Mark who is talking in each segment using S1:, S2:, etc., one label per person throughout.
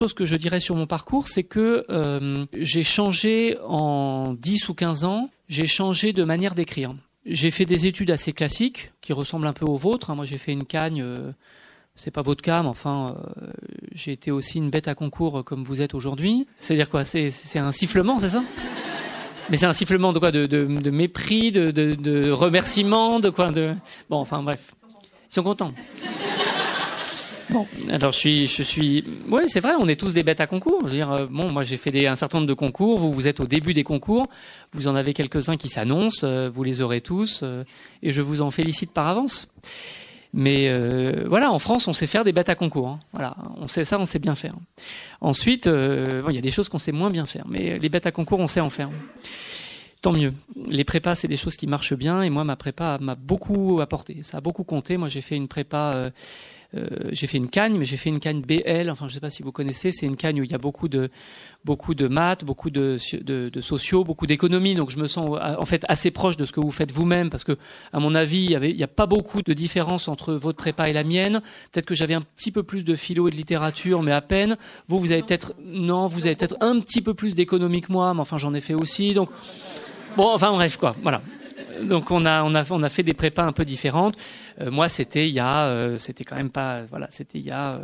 S1: chose que je dirais sur mon parcours, c'est que j'ai changé en 10 ou 15 ans, j'ai changé de manière d'écrire. J'ai fait des études assez classiques, qui ressemblent un peu aux vôtres. Moi, j'ai fait une Cagne, c'est pas votre cas, mais enfin, j'ai été aussi une bête à concours comme vous êtes aujourd'hui. C'est-à-dire quoi ? C'est un sifflement, c'est ça ? Mais c'est un sifflement de quoi ? De mépris, de remerciement, de quoi ? Bon, enfin bref. Ils sont contents. Bon, alors je suis. Oui, c'est vrai, on est tous des bêtes à concours. Je veux dire, moi j'ai fait un certain nombre de concours. Vous êtes au début des concours. Vous en avez quelques-uns qui s'annoncent. Vous les aurez tous, et je vous en félicite par avance. Mais voilà, en France, on sait faire des bêtes à concours. Hein. Voilà, on sait ça, on sait bien faire. Ensuite, il y a des choses qu'on sait moins bien faire, mais les bêtes à concours, on sait en faire. Tant mieux. Les prépas, c'est des choses qui marchent bien, et moi, ma prépa m'a beaucoup apporté. Ça a beaucoup compté. Moi, j'ai fait une prépa. J'ai fait une Cagne, mais j'ai fait une Cagne BL. Enfin, je ne sais pas si vous connaissez. C'est une Cagne où il y a beaucoup de maths, beaucoup de sociaux, beaucoup d'économie. Donc, je me sens en fait assez proche de ce que vous faites vous-même, parce que, à mon avis, il y a pas beaucoup de différence entre votre prépa et la mienne. Peut-être que j'avais un petit peu plus de philo et de littérature, mais à peine. Vous avez peut-être un petit peu plus d'économie que moi, mais enfin, j'en ai fait aussi. Donc, bon, enfin bref, quoi. Voilà. Donc on a fait des prépas un peu différentes. Moi c'était c'était quand même pas, voilà, c'était il y a,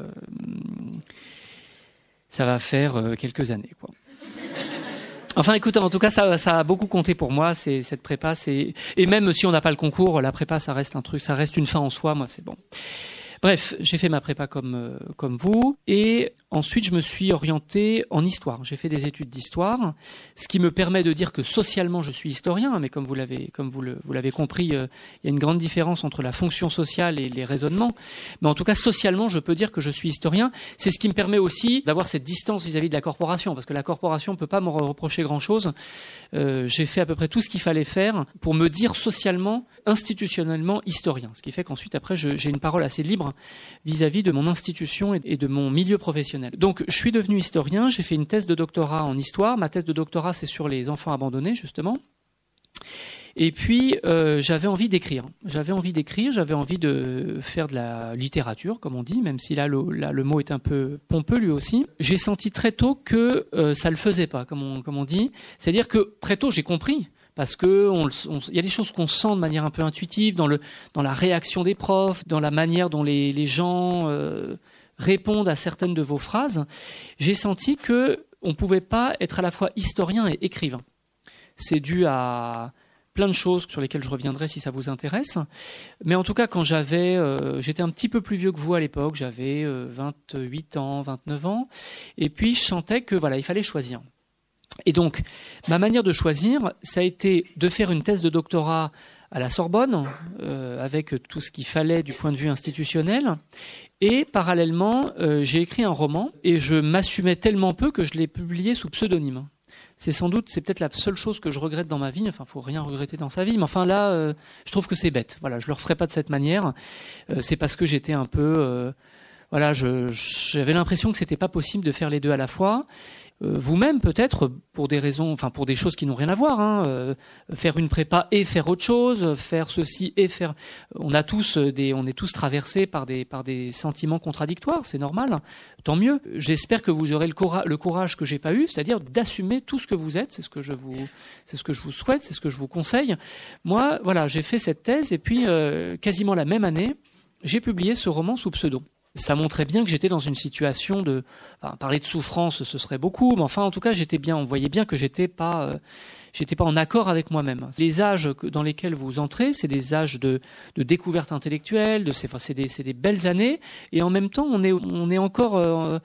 S1: ça va faire quelques années, quoi. Enfin, écoutez, en tout cas, ça a beaucoup compté pour moi. Cette prépa, et même si on n'a pas le concours, la prépa, ça reste un truc, ça reste une fin en soi. Moi, c'est bon. Bref, j'ai fait ma prépa comme vous, et ensuite je me suis orienté en histoire. J'ai fait des études d'histoire, ce qui me permet de dire que socialement je suis historien, mais comme vous l'avez compris, il y a une grande différence entre la fonction sociale et les raisonnements. Mais en tout cas, socialement, je peux dire que je suis historien. C'est ce qui me permet aussi d'avoir cette distance vis-à-vis de la corporation, parce que la corporation ne peut pas me reprocher grand-chose. J'ai fait à peu près tout ce qu'il fallait faire pour me dire socialement, institutionnellement historien. Ce qui fait qu'ensuite, après, j'ai une parole assez libre vis-à-vis de mon institution et de mon milieu professionnel. Donc, je suis devenu historien, j'ai fait une thèse de doctorat en histoire. Ma thèse de doctorat, c'est sur les enfants abandonnés, justement. Et puis, j'avais envie d'écrire. J'avais envie de faire de la littérature, comme on dit, même si là, le mot est un peu pompeux, lui aussi. J'ai senti très tôt que ça le faisait pas, comme on dit. C'est-à-dire que très tôt, j'ai compris. Parce que il y a des choses qu'on sent de manière un peu intuitive dans la réaction des profs, dans la manière dont les gens répondent à certaines de vos phrases. J'ai senti que on pouvait pas être à la fois historien et écrivain. C'est dû à plein de choses sur lesquelles je reviendrai si ça vous intéresse. Mais en tout cas, quand j'étais un petit peu plus vieux que vous à l'époque, j'avais 28 ans, 29 ans, et puis je sentais que voilà, il fallait choisir. Et donc, ma manière de choisir, ça a été de faire une thèse de doctorat à la Sorbonne, avec tout ce qu'il fallait du point de vue institutionnel. Et parallèlement, j'ai écrit un roman, et je m'assumais tellement peu que je l'ai publié sous pseudonyme. C'est peut-être la seule chose que je regrette dans ma vie. Enfin, faut rien regretter dans sa vie, mais enfin là, je trouve que c'est bête. Voilà, je le referai pas de cette manière. C'est parce que j'étais un peu, voilà, j'avais l'impression que c'était pas possible de faire les deux à la fois. Vous-même peut-être pour des raisons, enfin pour des choses qui n'ont rien à voir, hein, faire une prépa et faire autre chose, faire ceci et faire. On est tous traversés par des sentiments contradictoires, c'est normal. Tant mieux. J'espère que vous aurez le courage que j'ai pas eu, c'est-à-dire d'assumer tout ce que vous êtes. C'est ce que je vous souhaite, c'est ce que je vous conseille. Moi, voilà, j'ai fait cette thèse et puis quasiment la même année, j'ai publié ce roman sous pseudo. Ça montrait bien que j'étais dans une situation parler de souffrance, ce serait beaucoup, mais enfin, en tout cas, on voyait bien que j'étais pas en accord avec moi-même. Les âges dans lesquels vous entrez, c'est des âges de découverte intellectuelle, c'est des belles années, et en même temps, on est encore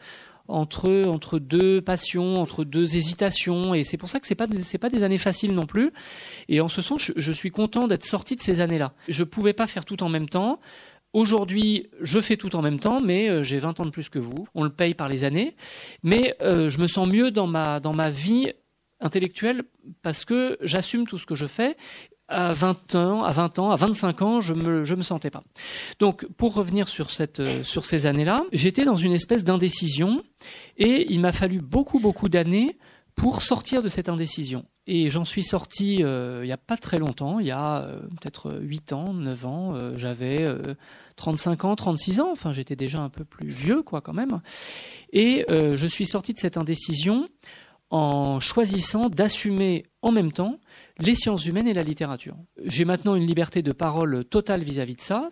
S1: entre deux passions, entre deux hésitations, et c'est pour ça que c'est pas des années faciles non plus. Et en ce sens, je suis content d'être sorti de ces années-là. Je pouvais pas faire tout en même temps. Aujourd'hui, je fais tout en même temps, mais j'ai 20 ans de plus que vous. On le paye par les années. Mais je me sens mieux dans ma vie intellectuelle parce que j'assume tout ce que je fais. À 20 ans, à 25 ans, je me sentais pas. Donc, pour revenir sur ces années-là, j'étais dans une espèce d'indécision et il m'a fallu beaucoup d'années pour sortir de cette indécision. Et j'en suis sorti il n'y a pas très longtemps, il y a peut-être 8 ans, 9 ans. J'avais 35 ans, 36 ans, enfin j'étais déjà un peu plus vieux quoi quand même. Et je suis sorti de cette indécision en choisissant d'assumer en même temps les sciences humaines et la littérature. J'ai maintenant une liberté de parole totale vis-à-vis de ça,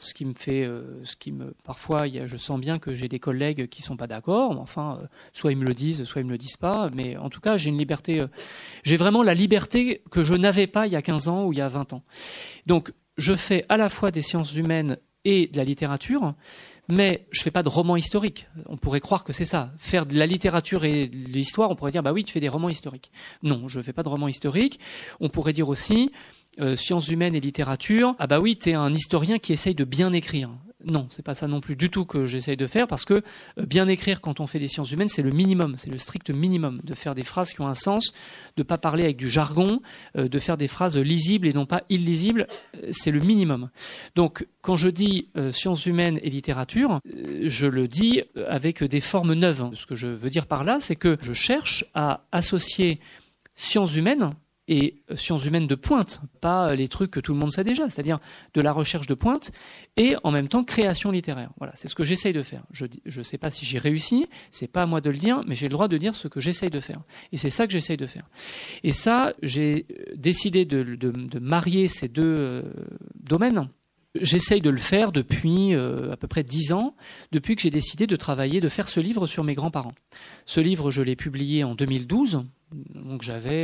S1: parfois je sens bien que j'ai des collègues qui sont pas d'accord, mais enfin, soit ils me le disent, soit ils me le disent pas, mais en tout cas, j'ai vraiment la liberté que je n'avais pas il y a 15 ans ou il y a 20 ans. Donc, je fais à la fois des sciences humaines et de la littérature, mais je fais pas de romans historiques. On pourrait croire que c'est ça. Faire de la littérature et de l'histoire, on pourrait dire, bah oui, tu fais des romans historiques. Non, je fais pas de romans historiques. On pourrait dire aussi, sciences humaines et littérature, ah bah oui, t'es un historien qui essaye de bien écrire. Non, c'est pas ça non plus du tout que j'essaye de faire, parce que bien écrire quand on fait des sciences humaines, c'est le minimum, c'est le strict minimum, de faire des phrases qui ont un sens, de pas parler avec du jargon, de faire des phrases lisibles et non pas illisibles, c'est le minimum. Donc, quand je dis sciences humaines et littérature, je le dis avec des formes neuves. Ce que je veux dire par là, c'est que je cherche à associer sciences humaines et sciences humaines de pointe, pas les trucs que tout le monde sait déjà, c'est-à-dire de la recherche de pointe et en même temps création littéraire. Voilà, c'est ce que j'essaye de faire. Je sais pas si j'y réussis, c'est pas à moi de le dire, mais j'ai le droit de dire ce que j'essaye de faire. Et c'est ça que j'essaye de faire. Et ça, j'ai décidé de marier ces deux domaines. J'essaye de le faire depuis à peu près 10 ans, depuis que j'ai décidé de travailler, de faire ce livre sur mes grands-parents. Ce livre, je l'ai publié en 2012, donc j'avais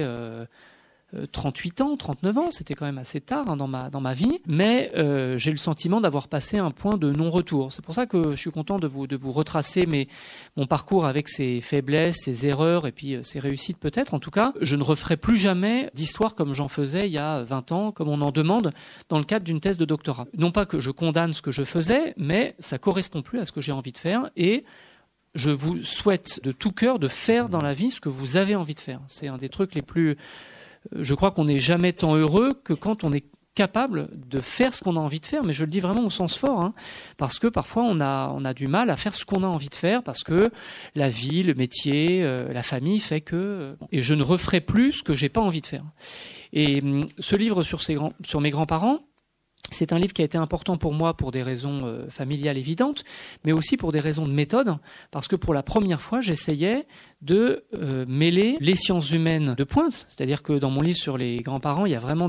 S1: 38 ans, 39 ans, c'était quand même assez tard dans ma vie, mais j'ai le sentiment d'avoir passé un point de non-retour. C'est pour ça que je suis content de vous retracer mon parcours avec ses faiblesses, ses erreurs et puis ses réussites peut-être. En tout cas, je ne referai plus jamais d'histoire comme j'en faisais il y a 20 ans, comme on en demande dans le cadre d'une thèse de doctorat. Non pas que je condamne ce que je faisais, mais ça correspond plus à ce que j'ai envie de faire et je vous souhaite de tout cœur de faire dans la vie ce que vous avez envie de faire. C'est un des trucs les plus... Je crois qu'on n'est jamais tant heureux que quand on est capable de faire ce qu'on a envie de faire, mais je le dis vraiment au sens fort, hein, parce que parfois on a du mal à faire ce qu'on a envie de faire, parce que la vie, le métier, la famille fait que... Et je ne referai plus ce que j'ai pas envie de faire. Et ce livre sur mes grands-parents, c'est un livre qui a été important pour moi pour des raisons familiales évidentes, mais aussi pour des raisons de méthode, parce que pour la première fois, j'essayais de mêler les sciences humaines de pointe, c'est-à-dire que dans mon livre sur les grands-parents, il y a vraiment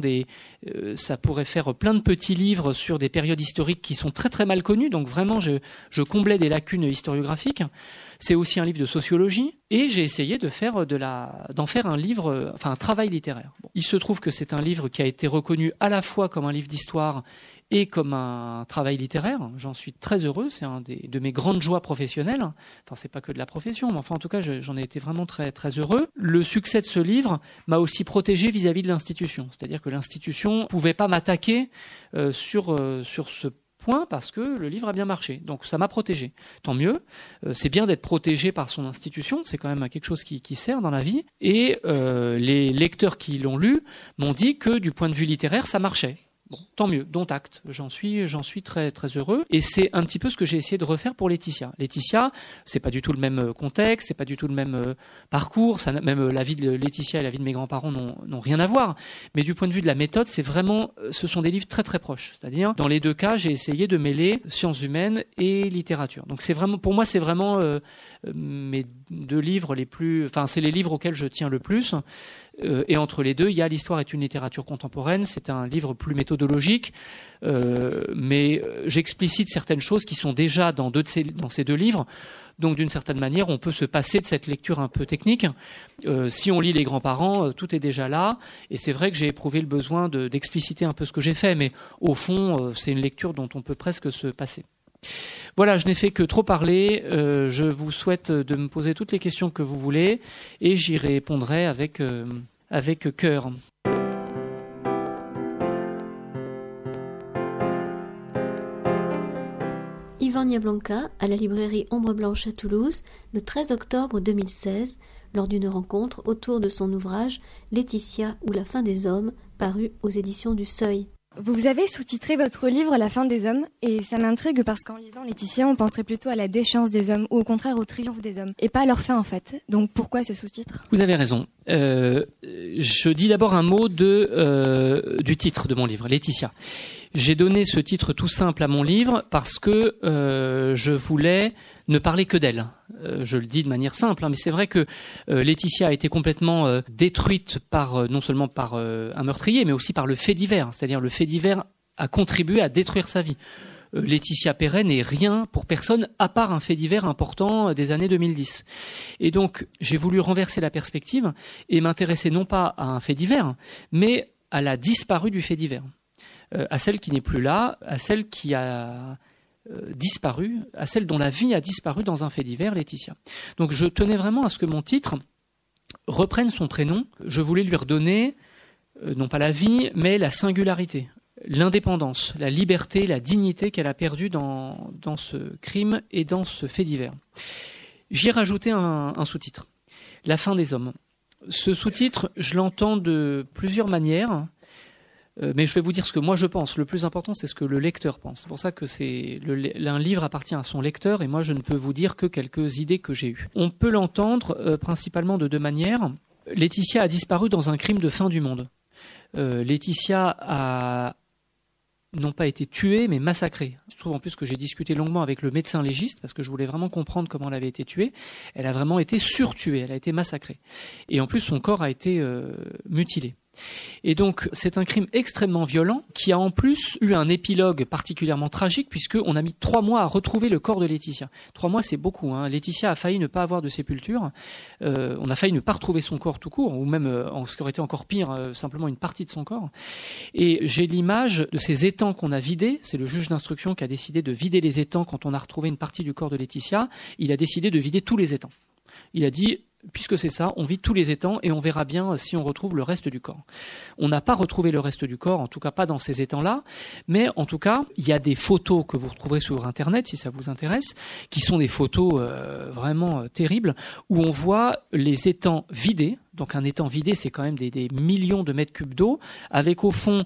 S1: ça pourrait faire plein de petits livres sur des périodes historiques qui sont très très mal connues, donc vraiment je comblais des lacunes historiographiques. C'est aussi un livre de sociologie, et j'ai essayé d'en faire un livre, enfin un travail littéraire. Bon. Il se trouve que c'est un livre qui a été reconnu à la fois comme un livre d'histoire et comme un travail littéraire. J'en suis très heureux, c'est de mes grandes joies professionnelles. Enfin, c'est pas que de la profession, mais enfin, en tout cas, j'en ai été vraiment très, très heureux. Le succès de ce livre m'a aussi protégé vis-à-vis de l'institution. C'est-à-dire que l'institution pouvait pas m'attaquer sur ce point parce que le livre a bien marché. Donc ça m'a protégé. Tant mieux. C'est bien d'être protégé par son institution. C'est quand même quelque chose qui sert dans la vie. Et les lecteurs qui l'ont lu m'ont dit que du point de vue littéraire, ça marchait. Bon, tant mieux, dont acte. J'en suis très très heureux. Et c'est un petit peu ce que j'ai essayé de refaire pour Laetitia. Laetitia, c'est pas du tout le même contexte, c'est pas du tout le même parcours. Même la vie de Laetitia et la vie de mes grands-parents n'ont rien à voir. Mais du point de vue de la méthode, ce sont des livres très très proches. C'est-à-dire, dans les deux cas, j'ai essayé de mêler sciences humaines et littérature. Donc pour moi, c'est vraiment mes deux livres c'est les livres auxquels je tiens le plus. Et entre les deux, il y a l'histoire est une littérature contemporaine. C'est un livre plus méthodologique, mais j'explicite certaines choses qui sont déjà dans ces deux livres. Donc, d'une certaine manière, on peut se passer de cette lecture un peu technique. Si on lit Les Grands-parents, tout est déjà là. Et c'est vrai que j'ai éprouvé le besoin d'expliciter un peu ce que j'ai fait. Mais au fond, c'est une lecture dont on peut presque se passer. Voilà, je n'ai fait que trop parler. Je vous souhaite de me poser toutes les questions que vous voulez et j'y répondrai avec cœur.
S2: Yvan Niablanca à la librairie Ombre Blanche à Toulouse le 13 octobre 2016 lors d'une rencontre autour de son ouvrage Laetitia ou la fin des hommes paru aux éditions du Seuil.
S3: Vous avez sous-titré votre livre « La fin des hommes » et ça m'intrigue parce qu'en lisant Laetitia, on penserait plutôt à la déchéance des hommes ou au contraire au triomphe des hommes et pas à leur fin en fait. Donc pourquoi ce sous-titre ?
S1: Vous avez raison. Je dis d'abord un mot du titre de mon livre, Laetitia. J'ai donné ce titre tout simple à mon livre parce que je voulais ne parler que d'elle. Je le dis de manière simple, mais c'est vrai que Laetitia a été complètement détruite non seulement par un meurtrier, mais aussi par le fait divers. C'est-à-dire le fait divers a contribué à détruire sa vie. Laetitia Perret n'est rien pour personne à part un fait divers important des années 2010. Et donc j'ai voulu renverser la perspective et m'intéresser non pas à un fait divers, mais à la disparue du fait divers. À celle qui n'est plus là, à celle qui a disparu, à celle dont la vie a disparu dans un fait divers, Laetitia. Donc je tenais vraiment à ce que mon titre reprenne son prénom. Je voulais lui redonner, non pas la vie, mais la singularité, l'indépendance, la liberté, la dignité qu'elle a perdue dans ce crime et dans ce fait divers. J'y ai rajouté un sous-titre, La fin des hommes. Ce sous-titre, je l'entends de plusieurs manières. Mais je vais vous dire ce que moi je pense. Le plus important, c'est ce que le lecteur pense. C'est pour ça que un livre appartient à son lecteur et moi je ne peux vous dire que quelques idées que j'ai eues. On peut l'entendre principalement de deux manières. Laetitia a disparu dans un crime de fin du monde. Laetitia a non pas été tuée, mais massacrée. Je trouve en plus que j'ai discuté longuement avec le médecin légiste parce que je voulais vraiment comprendre comment elle avait été tuée. Elle a vraiment été surtuée, elle a été massacrée. Et en plus, son corps a été mutilé. Et donc, c'est un crime extrêmement violent qui a en plus eu un épilogue particulièrement tragique puisqu'on a mis 3 mois à retrouver le corps de Laetitia. 3 mois, c'est beaucoup. Laetitia a failli ne pas avoir de sépulture. On a failli ne pas retrouver son corps tout court, ou même, ce qui aurait été encore pire, simplement une partie de son corps. Et j'ai l'image de ces étangs qu'on a vidés. C'est le juge d'instruction qui a décidé de vider les étangs quand on a retrouvé une partie du corps de Laetitia. Il a décidé de vider tous les étangs. Il a dit, puisque c'est ça, on vide tous les étangs et on verra bien si on retrouve le reste du corps. On n'a pas retrouvé le reste du corps, en tout cas pas dans ces étangs-là, mais en tout cas, il y a des photos que vous retrouverez sur Internet, si ça vous intéresse, qui sont des photos vraiment terribles, où on voit les étangs vidés. Donc un étang vidé, c'est quand même des millions de mètres cubes d'eau, avec au fond,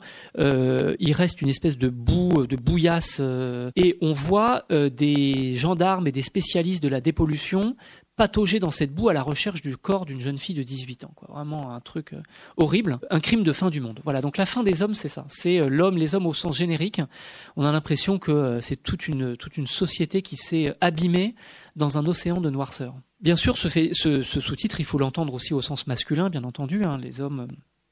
S1: il reste une espèce de boue, de bouillasse, et on voit des gendarmes et des spécialistes de la dépollution patauger dans cette boue à la recherche du corps d'une jeune fille de 18 ans. Vraiment un truc horrible, un crime de fin du monde. Voilà, donc la fin des hommes, c'est ça. C'est les hommes au sens générique. On a l'impression que c'est toute une société qui s'est abîmée dans un océan de noirceur. Bien sûr, ce sous-titre, il faut l'entendre aussi au sens masculin, bien entendu. Les hommes,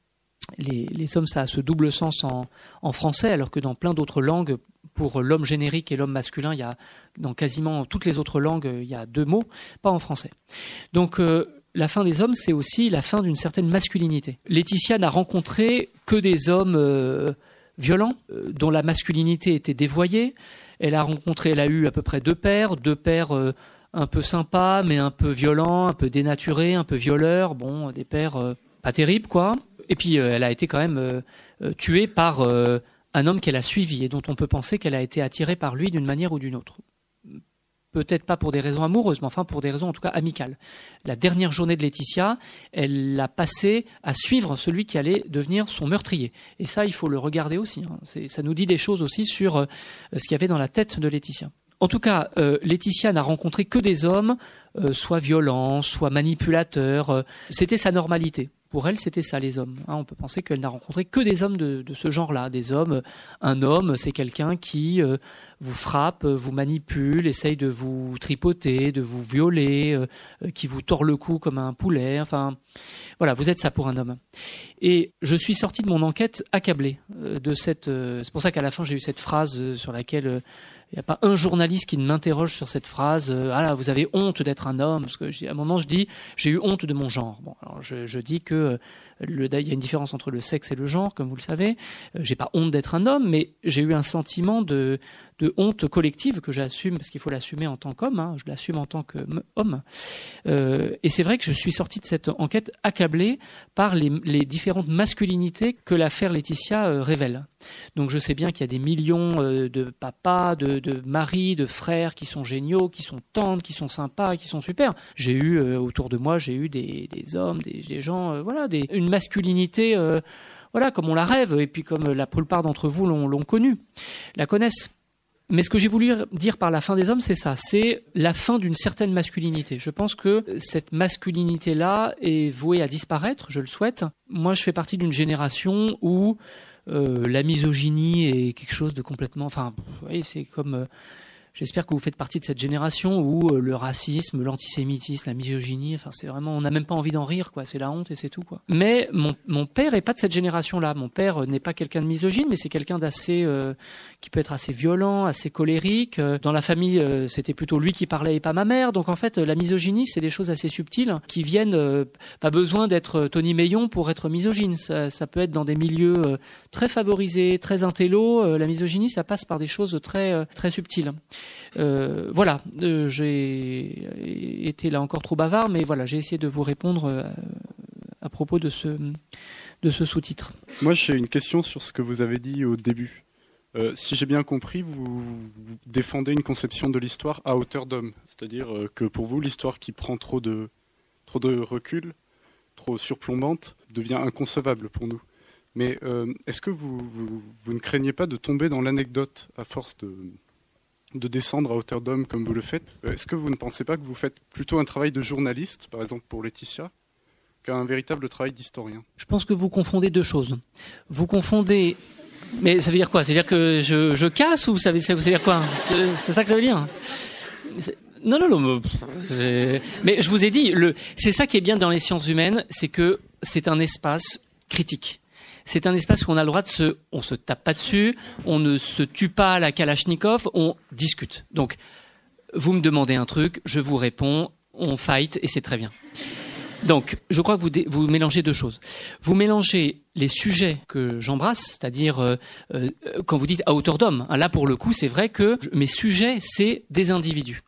S1: ça a ce double sens en français, alors que dans plein d'autres langues, pour l'homme générique et l'homme masculin, il y a dans quasiment toutes les autres langues, il y a 2 mots, pas en français. Donc la fin des hommes, c'est aussi la fin d'une certaine masculinité. Laetitia n'a rencontré que des hommes violents, dont la masculinité était dévoyée. Elle a eu à peu près 2 pères, un peu sympas, mais un peu violents, un peu dénaturés, un peu violeurs, des pères pas terribles, quoi. Et puis elle a été quand même tuée par un homme qu'elle a suivi et dont on peut penser qu'elle a été attirée par lui d'une manière ou d'une autre. Peut-être pas pour des raisons amoureuses, mais enfin pour des raisons en tout cas amicales. La dernière journée de Laetitia, elle l'a passée à suivre celui qui allait devenir son meurtrier. Et ça, il faut le regarder aussi. Ça nous dit des choses aussi sur ce qu'il y avait dans la tête de Laetitia. En tout cas, Laetitia n'a rencontré que des hommes, soit violents, soit manipulateurs. C'était sa normalité. Pour elle, c'était ça, les hommes. On peut penser qu'elle n'a rencontré que des hommes de ce genre-là. Des hommes. Un homme, c'est quelqu'un qui vous frappe, vous manipule, essaye de vous tripoter, de vous violer, qui vous tord le cou comme un poulet. Enfin, voilà, vous êtes ça pour un homme. Et je suis sorti de mon enquête accablé de cette... c'est pour ça qu'à la fin, j'ai eu cette phrase sur laquelle... il n'y a pas un journaliste qui ne m'interroge sur cette phrase. Ah là, vous avez honte d'être un homme, parce que à un moment je dis j'ai eu honte de mon genre. Bon, alors je dis que il y a une différence entre le sexe et le genre, comme vous le savez. J'ai pas honte d'être un homme, mais j'ai eu un sentiment de honte collective que j'assume, parce qu'il faut l'assumer en tant qu'homme. Je l'assume en tant qu'homme. Et c'est vrai que je suis sorti de cette enquête accablé par les différentes masculinités que l'affaire Laetitia révèle. Donc je sais bien qu'il y a des millions de papas, de maris, de frères qui sont géniaux, qui sont tendres, qui sont sympas, qui sont super. J'ai eu autour de moi, des hommes, des gens, une masculinité voilà, comme on la rêve, et puis comme la plupart d'entre vous l'ont connue, la connaissent. Mais ce que j'ai voulu dire par la fin des hommes, c'est ça, c'est la fin d'une certaine masculinité. Je pense que cette masculinité-là est vouée à disparaître, je le souhaite. Moi, je fais partie d'une génération où la misogynie est quelque chose de complètement... Enfin, vous voyez, c'est comme... J'espère que vous faites partie de cette génération où le racisme, l'antisémitisme, la misogynie, enfin c'est vraiment, on n'a même pas envie d'en rire, quoi. C'est la honte et c'est tout, quoi. Mais mon père est pas de cette génération-là. Mon père n'est pas quelqu'un de misogyne, mais c'est quelqu'un d'assez, qui peut être assez violent, assez colérique. Dans la famille, c'était plutôt lui qui parlait et pas ma mère. Donc en fait, la misogynie, c'est des choses assez subtiles qui viennent. Pas besoin d'être Tony Meillon pour être misogyne. Ça peut être dans des milieux très favorisés, très intello. La misogynie, ça passe par des choses très très subtiles. Voilà, j'ai été là encore trop bavard, mais voilà, j'ai essayé de vous répondre à propos de ce sous-titre.
S4: Moi, j'ai une question sur ce que vous avez dit au début. Si j'ai bien compris, vous défendez une conception de l'histoire à hauteur d'homme, c'est-à-dire que pour vous, l'histoire qui prend trop de recul, trop surplombante, devient inconcevable pour nous. Mais est-ce que vous ne craignez pas de tomber dans l'anecdote à force de descendre à hauteur d'homme comme vous le faites? Est-ce que vous ne pensez pas que vous faites plutôt un travail de journaliste, par exemple pour Laetitia, qu'un véritable travail d'historien?
S1: Je pense que vous confondez deux choses. Vous confondez... Mais ça veut dire quoi? Ça veut dire que je casse ou ça veut dire quoi? C'est ça que ça veut dire? Non. Mais je vous ai dit, c'est ça qui est bien dans les sciences humaines, c'est que c'est un espace critique. C'est un espace où on a le droit on se tape pas dessus, on ne se tue pas à la Kalachnikov, on discute. Donc, vous me demandez un truc, je vous réponds, on fight et c'est très bien. Donc, je crois que vous mélangez deux choses. Vous mélangez les sujets que j'embrasse, c'est-à-dire quand vous dites à hauteur d'homme. Là, pour le coup, c'est vrai que mes sujets, c'est des individus.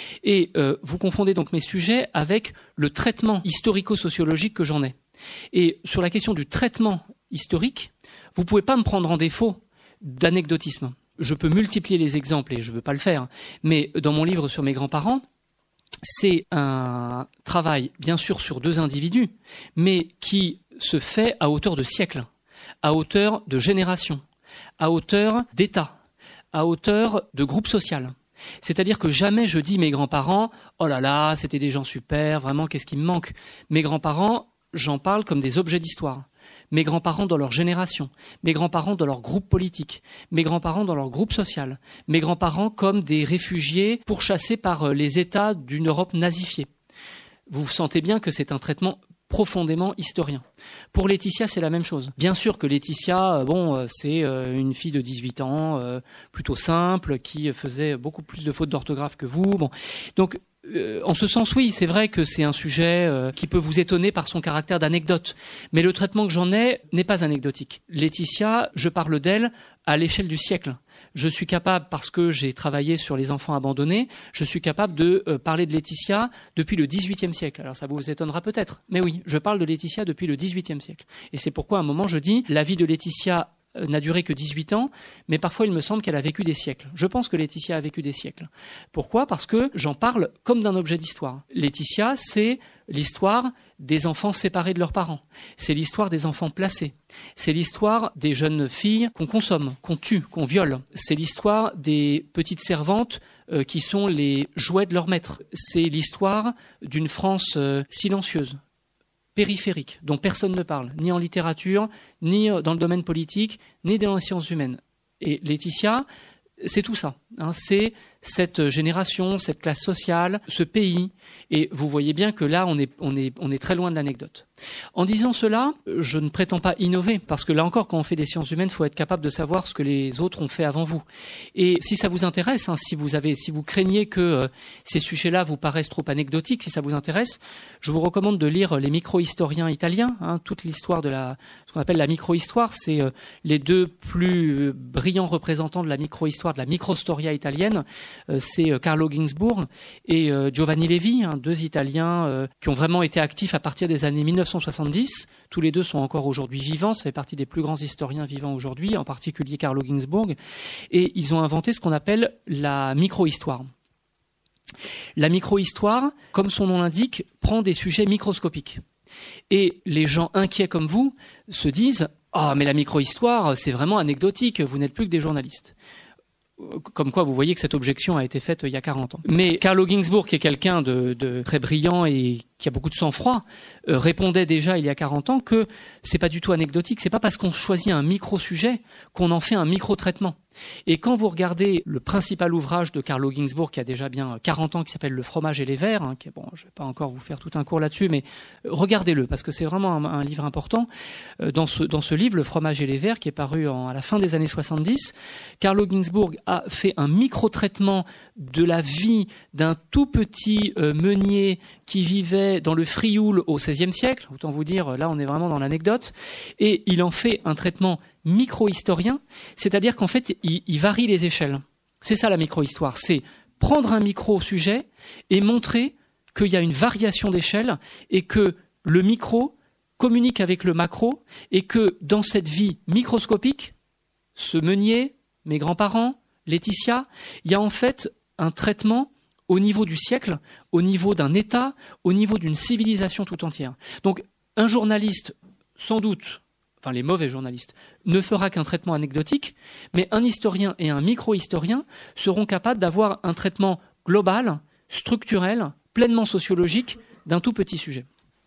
S1: Et vous confondez donc mes sujets avec le traitement historico-sociologique que j'en ai. Et sur la question du traitement historique, vous pouvez pas me prendre en défaut d'anecdotisme. Je peux multiplier les exemples et je veux pas le faire, mais dans mon livre sur mes grands-parents, c'est un travail bien sûr sur deux individus, mais qui se fait à hauteur de siècles, à hauteur de générations, à hauteur d'État, à hauteur de groupe social. C'est-à-dire que jamais je dis mes grands-parents, oh là là, c'était des gens super, vraiment, qu'est-ce qui me manque? Mes grands-parents, j'en parle comme des objets d'histoire. Mes grands-parents dans leur génération, mes grands-parents dans leur groupe politique, mes grands-parents dans leur groupe social, mes grands-parents comme des réfugiés pourchassés par les États d'une Europe nazifiée. Vous sentez bien que c'est un traitement profondément historien. Pour Laetitia, c'est la même chose. Bien sûr que Laetitia, c'est une fille de 18 ans, plutôt simple, qui faisait beaucoup plus de fautes d'orthographe que vous. Bon, donc en ce sens, oui, c'est vrai que c'est un sujet qui peut vous étonner par son caractère d'anecdote. Mais le traitement que j'en ai n'est pas anecdotique. Laetitia, je parle d'elle à l'échelle du siècle. Je suis capable, parce que j'ai travaillé sur les enfants abandonnés, je suis capable de parler de Laetitia depuis le XVIIIe siècle. Alors ça vous étonnera peut-être, mais oui, je parle de Laetitia depuis le XVIIIe siècle. Et c'est pourquoi à un moment je dis, la vie de Laetitia n'a duré que 18 ans, mais parfois il me semble qu'elle a vécu des siècles. Je pense que Laetitia a vécu des siècles. Pourquoi? Parce que j'en parle comme d'un objet d'histoire. Laetitia, c'est l'histoire des enfants séparés de leurs parents. C'est l'histoire des enfants placés. C'est l'histoire des jeunes filles qu'on consomme, qu'on tue, qu'on viole. C'est l'histoire des petites servantes qui sont les jouets de leur maître. C'est l'histoire d'une France silencieuse, périphérique, dont personne ne parle, ni en littérature, ni dans le domaine politique, ni dans les sciences humaines. Et Laetitia, c'est tout ça. C'est cette génération, cette classe sociale, ce pays. Et vous voyez bien que là, on est très loin de l'anecdote. En disant cela, je ne prétends pas innover, parce que là encore, quand on fait des sciences humaines, il faut être capable de savoir ce que les autres ont fait avant vous. Et si ça vous intéresse, si vous craignez que ces sujets-là vous paraissent trop anecdotiques, si ça vous intéresse, je vous recommande de lire les micro-historiens italiens, toute l'histoire de ce qu'on appelle la micro-histoire. C'est les deux plus brillants représentants de la micro-histoire, de la micro-storia italienne. C'est Carlo Ginzburg et Giovanni Levi, deux Italiens qui ont vraiment été actifs à partir des années 1970. Tous les deux sont encore aujourd'hui vivants. Ça fait partie des plus grands historiens vivants aujourd'hui, en particulier Carlo Ginzburg. Et ils ont inventé ce qu'on appelle la micro-histoire. La micro-histoire, comme son nom l'indique, prend des sujets microscopiques. Et les gens inquiets comme vous se disent « Ah, mais la micro-histoire, c'est vraiment anecdotique, vous n'êtes plus que des journalistes. Comme quoi, vous voyez que cette objection a été faite il y a 40 ans. Mais Carlo Ginzburg, qui est quelqu'un de très brillant et qui a beaucoup de sang-froid, répondait déjà il y a 40 ans que c'est pas du tout anecdotique, c'est pas parce qu'on choisit un micro-sujet qu'on en fait un micro-traitement. Et quand vous regardez le principal ouvrage de Carlo Ginzburg, qui a déjà bien 40 ans, qui s'appelle Le fromage et les vers, qui est, bon, je vais pas encore vous faire tout un cours là-dessus, mais regardez-le, parce que c'est vraiment un livre important. Dans ce livre, Le fromage et les vers, qui est paru à la fin des années 70, Carlo Ginzburg a fait un micro-traitement de la vie d'un tout petit meunier qui vivait dans le Frioul au XVIe siècle. Autant vous dire, là on est vraiment dans l'anecdote. Et il en fait un traitement micro-historien, c'est-à-dire qu'en fait, il varie les échelles. C'est ça la micro-histoire, c'est prendre un micro-sujet et montrer qu'il y a une variation d'échelle et que le micro communique avec le macro et que dans cette vie microscopique, ce meunier, mes grands-parents, Laetitia, il y a en fait un traitement au niveau du siècle, au niveau d'un État, au niveau d'une civilisation tout entière. Donc un journaliste, sans doute, enfin les mauvais journalistes, ne fera qu'un traitement anecdotique, mais un historien et un micro-historien seront capables d'avoir un traitement global, structurel, pleinement sociologique d'un tout petit sujet.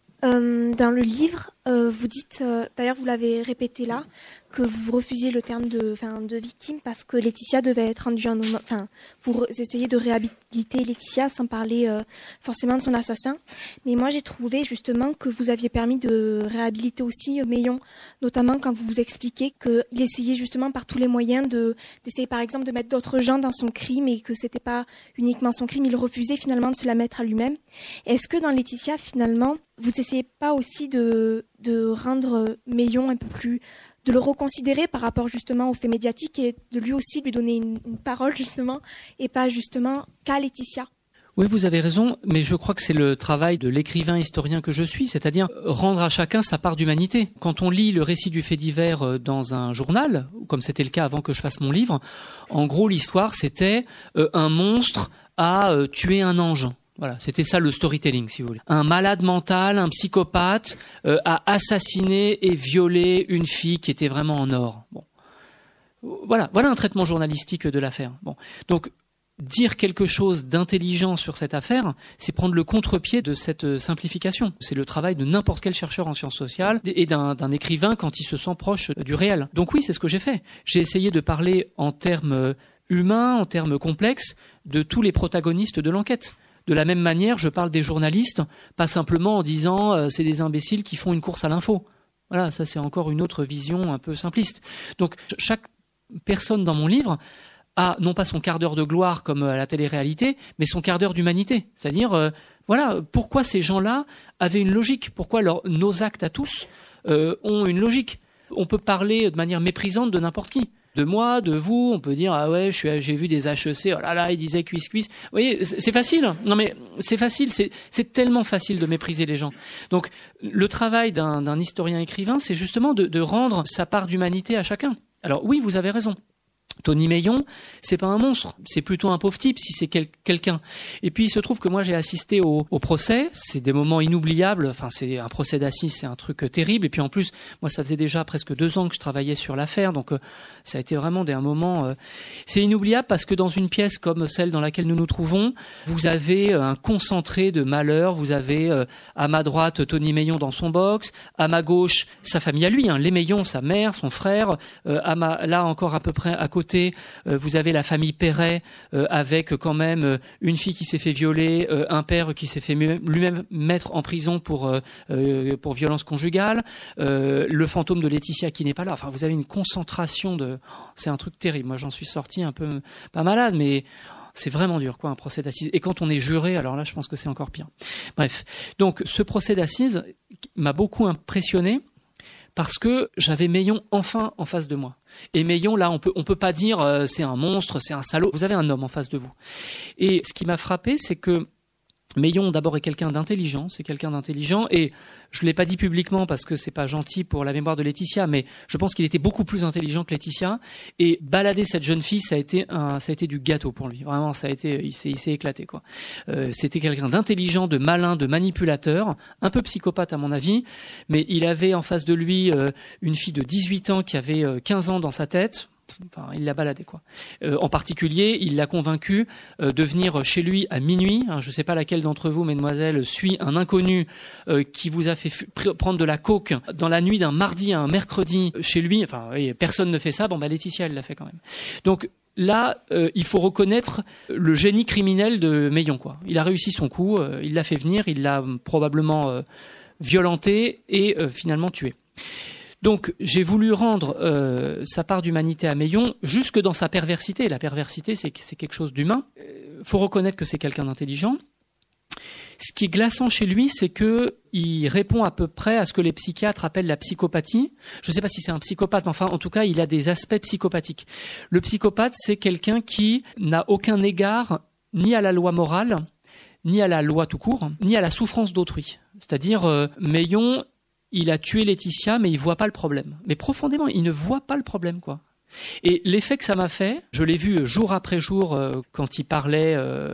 S5: Dans le livre, vous dites, d'ailleurs vous l'avez répété là, que vous refusiez le terme de victime parce que Laetitia devait être rendue en hommage, pour essayer de réhabiliter Laetitia sans parler forcément de son assassin. Mais moi j'ai trouvé justement que vous aviez permis de réhabiliter aussi Meillon, notamment quand vous vous expliquez qu'il essayait justement par tous les moyens d'essayer par exemple de mettre d'autres gens dans son crime et que c'était pas uniquement son crime, il refusait finalement de se la mettre à lui-même. Est-ce que dans Laetitia finalement vous essayez pas aussi de rendre Meillon un peu plus, de le reconsidérer par rapport justement aux faits médiatiques et de lui aussi lui donner une parole justement et pas justement qu'à Laetitia?
S1: Oui, vous avez raison, mais je crois que c'est le travail de l'écrivain historien que je suis, c'est-à-dire rendre à chacun sa part d'humanité. Quand on lit le récit du fait divers dans un journal, comme c'était le cas avant que je fasse mon livre, en gros l'histoire c'était un monstre a tué un ange. Voilà, c'était ça le storytelling, si vous voulez. Un malade mental, un psychopathe a assassiné et violé une fille qui était vraiment en or. Bon, voilà un traitement journalistique de l'affaire. Bon, donc dire quelque chose d'intelligent sur cette affaire, c'est prendre le contre-pied de cette simplification. C'est le travail de n'importe quel chercheur en sciences sociales et d'un écrivain quand il se sent proche du réel. Donc oui, c'est ce que j'ai fait. J'ai essayé de parler en termes humains, en termes complexes, de tous les protagonistes de l'enquête. De la même manière, je parle des journalistes, pas simplement en disant c'est des imbéciles qui font une course à l'info. Voilà, ça c'est encore une autre vision un peu simpliste. Donc chaque personne dans mon livre a non pas son quart d'heure de gloire comme à la télé-réalité, mais son quart d'heure d'humanité. C'est-à-dire, voilà, pourquoi ces gens-là avaient une logique, pourquoi nos actes à tous ont une logique. On peut parler de manière méprisante de n'importe qui. De moi, de vous, on peut dire ah ouais, j'ai vu des HEC, oh là là, ils disaient cuisse. Vous voyez, c'est facile. Non mais c'est facile, c'est tellement facile de mépriser les gens. Donc le travail d'un historien écrivain, c'est justement de rendre sa part d'humanité à chacun. Alors oui, vous avez raison. Tony Meillon, c'est pas un monstre, c'est plutôt un pauvre type si c'est quelqu'un. Et puis il se trouve que moi j'ai assisté au procès, c'est des moments inoubliables, enfin c'est un procès d'assises, c'est un truc terrible. Et puis en plus, moi ça faisait déjà presque 2 ans que je travaillais sur l'affaire, donc ça a été vraiment un moment... c'est inoubliable parce que dans une pièce comme celle dans laquelle nous nous trouvons, vous avez un concentré de malheur, vous avez à ma droite Tony Meillon dans son box, à ma gauche sa famille à lui, les Meillon, sa mère, son frère, là encore à peu près à côté, vous avez la famille Perret avec quand même une fille qui s'est fait violer, un père qui s'est fait lui-même mettre en prison pour violence conjugale, le fantôme de Laetitia qui n'est pas là. Enfin, vous avez une concentration c'est un truc terrible. Moi, j'en suis sorti un peu pas malade, mais c'est vraiment dur, un procès d'assises. Et quand on est juré, alors là, je pense que c'est encore pire. Bref, donc ce procès d'assises m'a beaucoup impressionné. Parce que j'avais Meillon enfin en face de moi. Et Meillon, là, on peut pas dire c'est un monstre, c'est un salaud. Vous avez un homme en face de vous. Et ce qui m'a frappé, c'est que Meillon d'abord est quelqu'un d'intelligent, et je l'ai pas dit publiquement parce que c'est pas gentil pour la mémoire de Laetitia, mais je pense qu'il était beaucoup plus intelligent que Laetitia, et balader cette jeune fille, ça a été du gâteau pour lui. Vraiment, il s'est éclaté, quoi. C'était quelqu'un d'intelligent, de malin, de manipulateur, un peu psychopathe à mon avis, mais il avait en face de lui une fille de 18 ans qui avait 15 ans dans sa tête. Enfin, il l'a baladé, quoi. En particulier, il l'a convaincu de venir chez lui à minuit. Je ne sais pas laquelle d'entre vous, mesdemoiselles, suit un inconnu qui vous a fait prendre de la coke dans la nuit d'un mardi à un mercredi chez lui. Enfin, oui, personne ne fait ça. Bon, Laetitia, elle l'a fait quand même. Donc là, il faut reconnaître le génie criminel de Meillon, quoi. Il a réussi son coup. Il l'a fait venir. Il l'a probablement violenté et finalement tué. Donc, j'ai voulu rendre sa part d'humanité à Meillon jusque dans sa perversité. La perversité, c'est quelque chose d'humain. Faut reconnaître que c'est quelqu'un d'intelligent. Ce qui est glaçant chez lui, c'est que il répond à peu près à ce que les psychiatres appellent la psychopathie. Je ne sais pas si c'est un psychopathe, mais enfin, en tout cas, il a des aspects psychopathiques. Le psychopathe, c'est quelqu'un qui n'a aucun égard ni à la loi morale, ni à la loi tout court, ni à la souffrance d'autrui. C'est-à-dire, Meillon, il a tué Laetitia, mais il voit pas le problème. Mais profondément, il ne voit pas le problème, quoi. Et l'effet que ça m'a fait, je l'ai vu jour après jour quand il parlait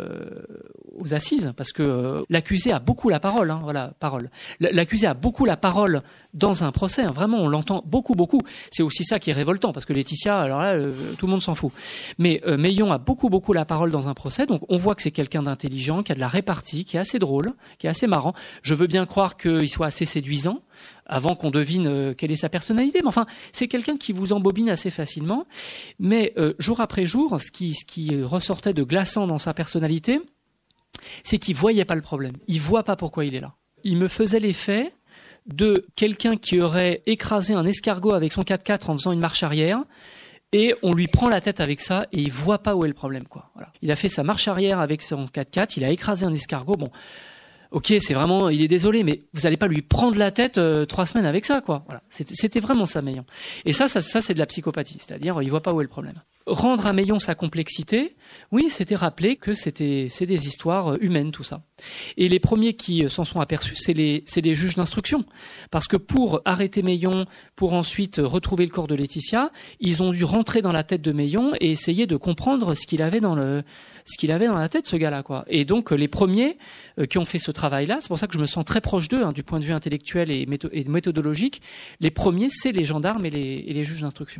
S1: aux assises, parce que l'accusé a beaucoup la parole, parole. L'accusé a beaucoup la parole dans un procès, vraiment, on l'entend beaucoup. C'est aussi ça qui est révoltant, parce que Laetitia, alors là, tout le monde s'en fout. Mais Meillon a beaucoup la parole dans un procès, donc on voit que c'est quelqu'un d'intelligent, qui a de la répartie, qui est assez drôle, qui est assez marrant. Je veux bien croire qu'il soit assez séduisant, avant qu'on devine quelle est sa personnalité. Mais enfin, c'est quelqu'un qui vous embobine assez facilement. Mais jour après jour, ce qui ressortait de glaçant dans sa personnalité, c'est qu'il voyait pas le problème. Il voit pas pourquoi il est là. Il me faisait l'effet de quelqu'un qui aurait écrasé un escargot avec son 4x4 en faisant une marche arrière, et on lui prend la tête avec ça, et il voit pas où est le problème, quoi. Voilà. Il a fait sa marche arrière avec son 4x4, il a écrasé un escargot, bon... Ok, c'est vraiment, il est désolé, mais vous allez pas lui prendre la tête 3 semaines avec ça, quoi. Voilà, c'était vraiment ça, Meillon. Et ça, c'est de la psychopathie, c'est-à-dire, il voit pas où est le problème. Rendre à Meillon sa complexité, oui, c'était rappeler que c'est des histoires humaines, tout ça. Et les premiers qui s'en sont aperçus, c'est les juges d'instruction, parce que pour arrêter Meillon, pour ensuite retrouver le corps de Laetitia, ils ont dû rentrer dans la tête de Meillon et essayer de comprendre ce qu'il avait dans la tête, ce gars-là, quoi. Et donc, les premiers qui ont fait ce travail-là, c'est pour ça que je me sens très proche d'eux, du point de vue intellectuel et méthodologique. Les premiers, c'est les gendarmes et les juges d'instruction.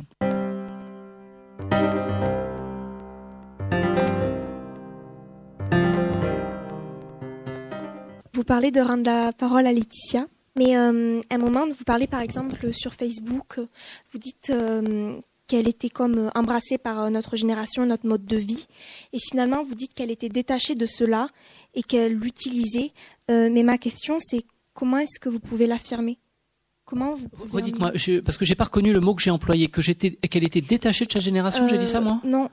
S5: Vous parlez de rendre la parole à Laetitia, mais à un moment, vous parlez par exemple sur Facebook, vous dites qu'elle était comme embrassée par notre génération, notre mode de vie, et finalement vous dites qu'elle était détachée de cela et qu'elle l'utilisait. Mais ma question, c'est comment est-ce que vous pouvez l'affirmer ? Comment vous pouvez...
S1: Redites-moi, parce que j'ai pas reconnu le mot que j'ai employé, qu'elle était détachée de sa génération, j'ai dit ça moi ?
S5: Non,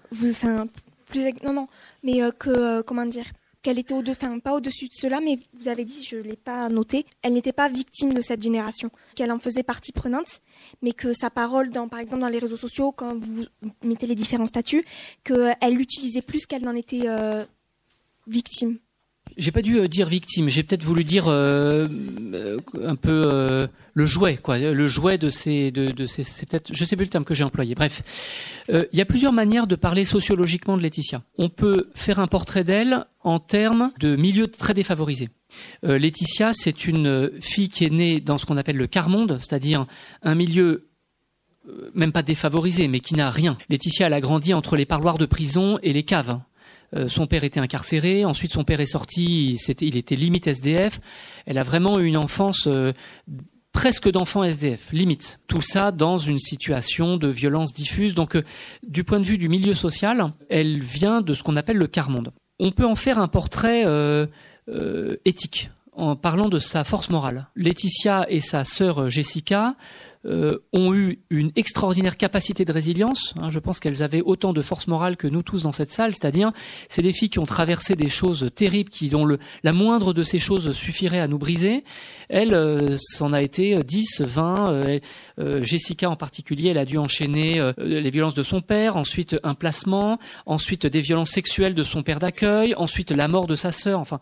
S5: mais comment dire ? Qu'elle était pas au-dessus de cela, mais vous avez dit, je ne l'ai pas noté, elle n'était pas victime de cette génération, qu'elle en faisait partie prenante, mais que sa parole, par exemple dans les réseaux sociaux, quand vous mettez les différents statuts, qu'elle l'utilisait plus qu'elle n'en était victime.
S1: J'ai pas dû dire victime, j'ai peut-être voulu dire un peu le jouet, quoi. Le jouet de ces, c'est peut-être, je sais plus le terme que j'ai employé. Bref, il y a plusieurs manières de parler sociologiquement de Laetitia. On peut faire un portrait d'elle en termes de milieu très défavorisé. Laetitia, c'est une fille qui est née dans ce qu'on appelle le quart-monde, c'est-à-dire un milieu même pas défavorisé, mais qui n'a rien. Laetitia, elle a grandi entre les parloirs de prison et les caves. Son père était incarcéré, ensuite son père est sorti, il était limite SDF. Elle a vraiment eu une enfance presque d'enfant SDF, limite. Tout ça dans une situation de violence diffuse. Donc, du point de vue du milieu social, elle vient de ce qu'on appelle le quart-monde. On peut en faire un portrait éthique en parlant de sa force morale. Laetitia et sa sœur Jessica ont eu une extraordinaire capacité de résilience. Je pense qu'elles avaient autant de force morale que nous tous dans cette salle, c'est-à-dire c'est des filles qui ont traversé des choses terribles, dont la moindre de ces choses suffirait à nous briser. Elle, c'en a été 10, 20. Jessica en particulier, elle a dû enchaîner les violences de son père, ensuite un placement, ensuite des violences sexuelles de son père d'accueil, ensuite la mort de sa sœur. Enfin,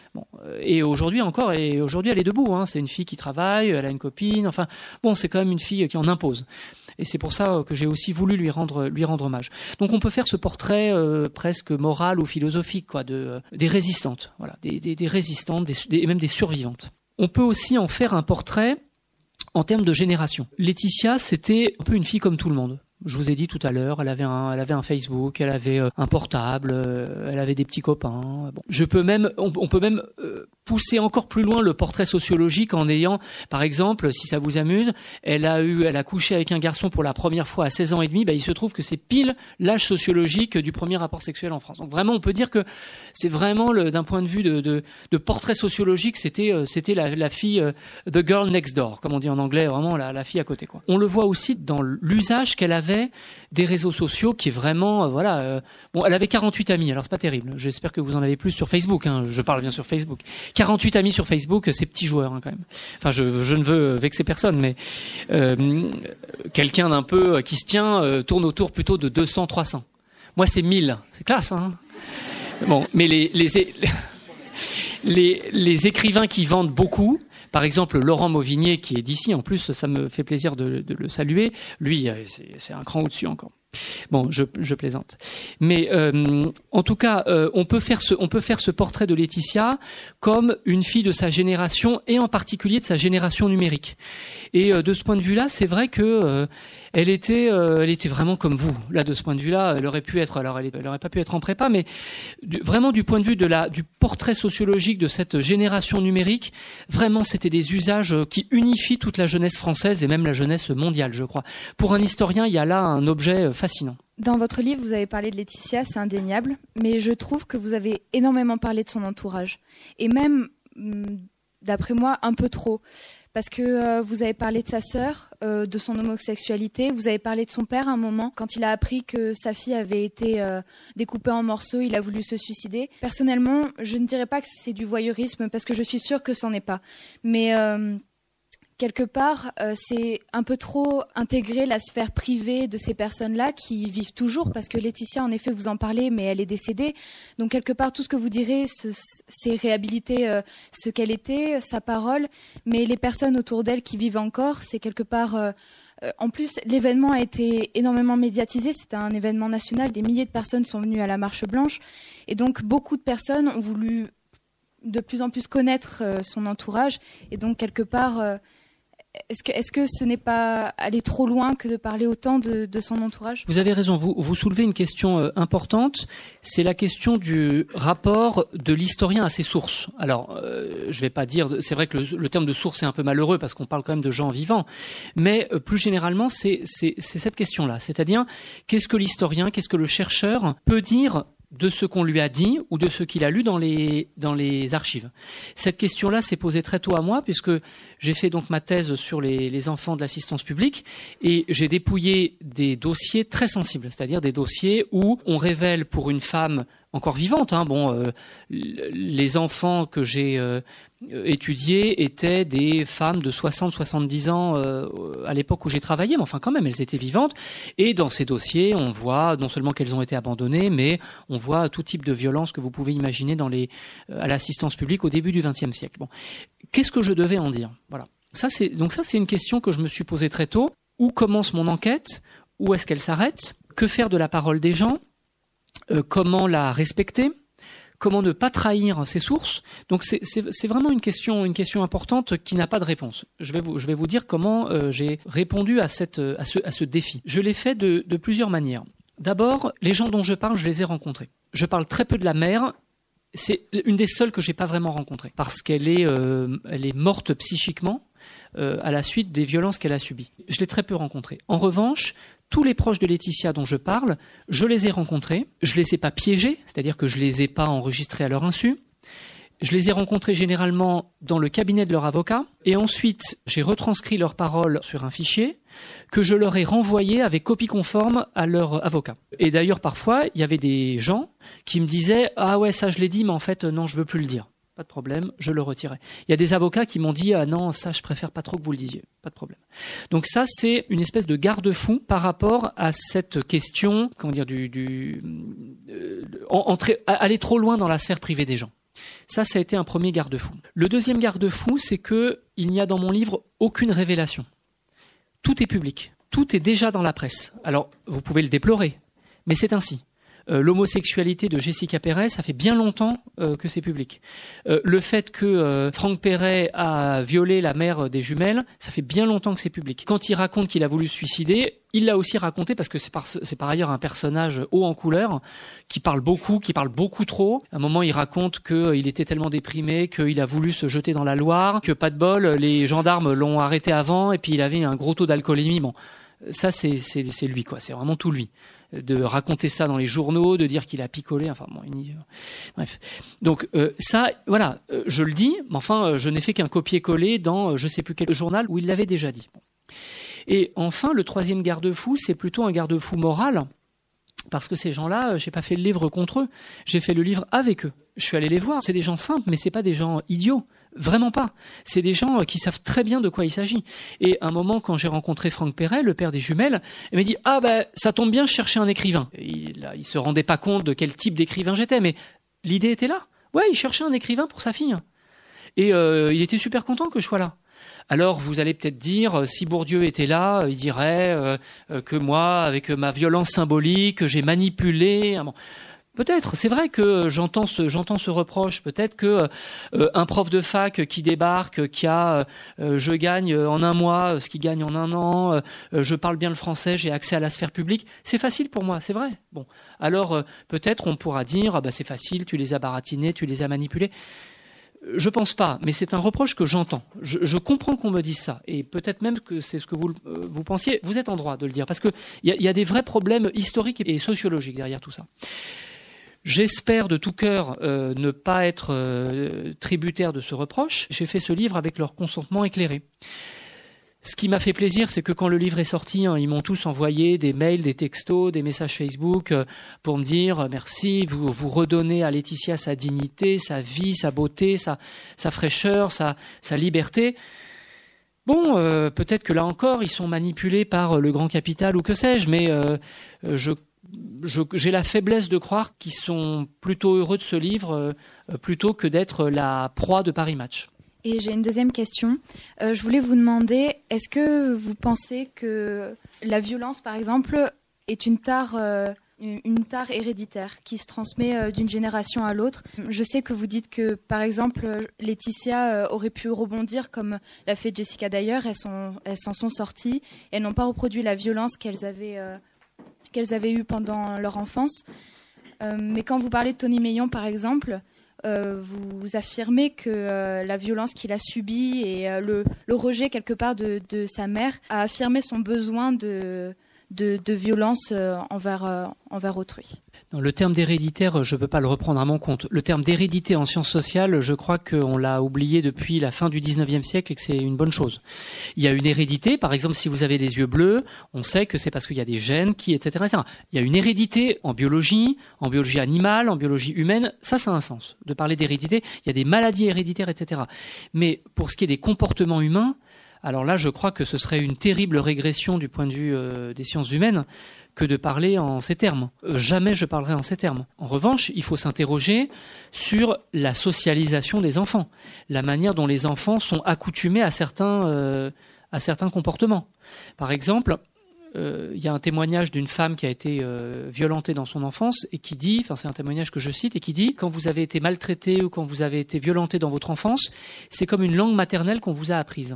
S1: Bon, et aujourd'hui elle est debout. Hein. C'est une fille qui travaille, elle a une copine. Enfin, bon, c'est quand même une fille qui en impose. Et c'est pour ça que j'ai aussi voulu lui rendre hommage. Donc on peut faire ce portrait presque moral ou philosophique, quoi, des résistantes, voilà, des résistantes, et même des survivantes. On peut aussi en faire un portrait en termes de génération. Laetitia, c'était un peu une fille comme tout le monde. Je vous ai dit tout à l'heure, elle avait un Facebook, elle avait un portable, elle avait des petits copains. Bon. On peut même pousser encore plus loin le portrait sociologique en ayant, par exemple, si ça vous amuse, elle a couché avec un garçon pour la première fois à 16 ans et demi, il se trouve que c'est pile l'âge sociologique du premier rapport sexuel en France. Donc vraiment, on peut dire que c'est vraiment d'un point de vue de portrait sociologique, c'était la fille, the girl next door, comme on dit en anglais, vraiment la fille à côté, quoi. On le voit aussi dans l'usage qu'elle avait des réseaux sociaux qui est vraiment bon, elle avait 48 amis, alors c'est pas terrible. J'espère que vous en avez plus sur Facebook, hein. Je parle bien sur Facebook. 48 amis sur Facebook, c'est petit joueur, hein, quand même. Enfin, je ne veux vexer personne, mais quelqu'un d'un peu qui se tient tourne autour plutôt de 200, 300. Moi, c'est 1000, c'est classe, hein. Bon, mais les écrivains qui vendent beaucoup. Par exemple, Laurent Mauvigné, qui est d'ici, en plus, ça me fait plaisir de le saluer. Lui, c'est un cran au-dessus encore. Bon, je plaisante. Mais en tout cas, on peut faire ce portrait de Laetitia comme une fille de sa génération et en particulier de sa génération numérique. Et de ce point de vue-là, c'est vrai que elle était vraiment comme vous. Là, de ce point de vue-là, elle aurait pas pu être en prépa, mais vraiment du point de vue du portrait sociologique de cette génération numérique, vraiment, c'était des usages qui unifient toute la jeunesse française et même la jeunesse mondiale, je crois. Pour un historien, il y a là un objet fascinant.
S6: Dans votre livre, vous avez parlé de Laetitia, c'est indéniable, mais je trouve que vous avez énormément parlé de son entourage. Et même, d'après moi, un peu trop. Parce que vous avez parlé de sa sœur, de son homosexualité, vous avez parlé de son père à un moment. Quand il a appris que sa fille avait été découpée en morceaux, il a voulu se suicider. Personnellement, je ne dirais pas que c'est du voyeurisme, parce que je suis sûre que c'en est pas. Mais quelque part, c'est un peu trop intégrer la sphère privée de ces personnes-là qui vivent toujours, parce que Laetitia, en effet, vous en parlez, mais elle est décédée. Donc, quelque part, tout ce que vous direz, c'est réhabiliter ce qu'elle était, sa parole, mais les personnes autour d'elle qui vivent encore, c'est quelque part... en plus, l'événement a été énormément médiatisé, c'était un événement national, des milliers de personnes sont venues à la Marche Blanche, et donc beaucoup de personnes ont voulu de plus en plus connaître son entourage, et donc quelque part... Est-ce que ce n'est pas aller trop loin que de parler autant de son entourage ?
S1: Vous avez raison, vous soulevez une question importante, c'est la question du rapport de l'historien à ses sources. Alors, je vais pas dire, c'est vrai que le terme de source est un peu malheureux parce qu'on parle quand même de gens vivants, mais plus généralement, c'est cette question-là, c'est-à-dire qu'est-ce que l'historien, qu'est-ce que le chercheur peut dire de ce qu'on lui a dit ou de ce qu'il a lu dans les archives. Cette question-là s'est posée très tôt à moi puisque j'ai fait donc ma thèse sur les enfants de l'assistance publique et j'ai dépouillé des dossiers très sensibles, c'est-à-dire des dossiers où on révèle pour une femme encore vivante, hein, les enfants que j'ai étudiés étaient des femmes de 60-70 ans à l'époque où j'ai travaillé, mais enfin quand même, elles étaient vivantes. Et dans ces dossiers, on voit non seulement qu'elles ont été abandonnées, mais on voit tout type de violence que vous pouvez imaginer à l'assistance publique au début du XXe siècle. Bon, qu'est-ce que je devais en dire ? Voilà. Ça c'est une question que je me suis posée très tôt. Où commence mon enquête ? Où est-ce qu'elle s'arrête ? Que faire de la parole des gens ? Comment la respecter, comment ne pas trahir ses sources. Donc c'est vraiment une question importante qui n'a pas de réponse. Je vais vous dire comment j'ai répondu à ce défi. Je l'ai fait de plusieurs manières. D'abord, les gens dont je parle, je les ai rencontrés. Je parle très peu de la mère. C'est une des seules que j'ai pas vraiment rencontrées parce qu'elle est morte psychiquement à la suite des violences qu'elle a subies. Je l'ai très peu rencontrée. En revanche, tous les proches de Laetitia dont je parle, je les ai rencontrés. Je les ai pas piégés, c'est-à-dire que je les ai pas enregistrés à leur insu. Je les ai rencontrés généralement dans le cabinet de leur avocat. Et ensuite, j'ai retranscrit leurs paroles sur un fichier que je leur ai renvoyé avec copie conforme à leur avocat. Et d'ailleurs, parfois, il y avait des gens qui me disaient « Ah ouais, ça je l'ai dit, mais en fait, non, je veux plus le dire. » Pas de problème, je le retirais. Il y a des avocats qui m'ont dit « Ah non, ça je préfère pas trop que vous le disiez. » Pas de problème. Donc ça, c'est une espèce de garde-fou par rapport à cette question, comment dire, aller trop loin dans la sphère privée des gens. Ça a été un premier garde-fou. Le deuxième garde-fou, c'est que il n'y a dans mon livre aucune révélation. Tout est public. Tout est déjà dans la presse. Alors, vous pouvez le déplorer, mais c'est ainsi. L'homosexualité de Jessica Perret, ça fait bien longtemps que c'est public. Le fait que Franck Perret a violé la mère des jumelles, ça fait bien longtemps que c'est public. Quand il raconte qu'il a voulu se suicider, il l'a aussi raconté parce que c'est par ailleurs un personnage haut en couleur, qui parle beaucoup trop. À un moment, il raconte qu'il était tellement déprimé qu'il a voulu se jeter dans la Loire, que pas de bol, les gendarmes l'ont arrêté avant et puis il avait un gros taux d'alcoolémie. Bon, ça c'est lui, quoi. C'est vraiment tout lui. De raconter ça dans les journaux, de dire qu'il a picolé, enfin bon, bref. Donc ça, voilà, je le dis, mais enfin, je n'ai fait qu'un copier-coller dans je sais plus quel journal où il l'avait déjà dit. Et enfin, le troisième garde-fou, c'est plutôt un garde-fou moral, parce que ces gens-là, j'ai pas fait le livre contre eux, j'ai fait le livre avec eux. Je suis allé les voir, c'est des gens simples, mais c'est pas des gens idiots. Vraiment pas. C'est des gens qui savent très bien de quoi il s'agit. Et à un moment, quand j'ai rencontré Franck Perret, le père des jumelles, il m'a dit « Ah ben, ça tombe bien, je cherchais un écrivain. » Il se rendait pas compte de quel type d'écrivain j'étais, mais l'idée était là. Ouais, il cherchait un écrivain pour sa fille. Et il était super content que je sois là. Alors, vous allez peut-être dire, si Bourdieu était là, il dirait que moi, avec ma violence symbolique, j'ai manipulé... Bon. Peut-être, c'est vrai que j'entends ce reproche. Peut-être que un prof de fac qui débarque, qui a je gagne en un mois ce qu'il gagne en un an, je parle bien le français, j'ai accès à la sphère publique, c'est facile pour moi, c'est vrai. Bon, alors peut-être on pourra dire ah bah c'est facile, tu les as baratinés, tu les as manipulés. Je pense pas, mais c'est un reproche que j'entends. Je comprends qu'on me dise ça, et peut-être même que c'est ce que vous pensiez. Vous êtes en droit de le dire, parce que il y a des vrais problèmes historiques et sociologiques derrière tout ça. J'espère de tout cœur ne pas être tributaire de ce reproche. J'ai fait ce livre avec leur consentement éclairé. Ce qui m'a fait plaisir, c'est que quand le livre est sorti, ils m'ont tous envoyé des mails, des textos, des messages Facebook pour me dire merci, vous redonnez à Laetitia sa dignité, sa vie, sa beauté, sa fraîcheur, sa liberté. Bon, peut-être que là encore, ils sont manipulés par le grand capital ou que sais-je, mais j'ai la faiblesse de croire qu'ils sont plutôt heureux de ce livre plutôt que d'être la proie de Paris Match.
S6: Et j'ai une deuxième question. Je voulais vous demander, est-ce que vous pensez que la violence, par exemple, est une tare héréditaire qui se transmet d'une génération à l'autre? Je sais que vous dites que, par exemple, Laetitia aurait pu rebondir comme l'a fait Jessica d'ailleurs. Elles s'en sont sorties. Elles n'ont pas reproduit la violence qu'elles avaient eue pendant leur enfance. Mais quand vous parlez de Tony Meillon, par exemple, vous affirmez que la violence qu'il a subie et le rejet quelque part de sa mère a affirmé son besoin de violence envers autrui.
S1: Non, le terme d'héréditaire, je ne peux pas le reprendre à mon compte. Le terme d'hérédité en sciences sociales, je crois qu'on l'a oublié depuis la fin du 19e siècle et que c'est une bonne chose. Il y a une hérédité, par exemple, si vous avez les yeux bleus, on sait que c'est parce qu'il y a des gènes etc., etc. Il y a une hérédité en biologie animale, en biologie humaine, ça a un sens. De parler d'hérédité, il y a des maladies héréditaires, etc. Mais pour ce qui est des comportements humains, alors là, je crois que ce serait une terrible régression du point de vue des sciences humaines que de parler en ces termes. Jamais je parlerai en ces termes. En revanche, il faut s'interroger sur la socialisation des enfants, la manière dont les enfants sont accoutumés à certains comportements. Par exemple, il y a un témoignage d'une femme qui a été violentée dans son enfance et qui dit, enfin c'est un témoignage que je cite, et qui dit quand vous avez été maltraité ou quand vous avez été violenté dans votre enfance, c'est comme une langue maternelle qu'on vous a apprise.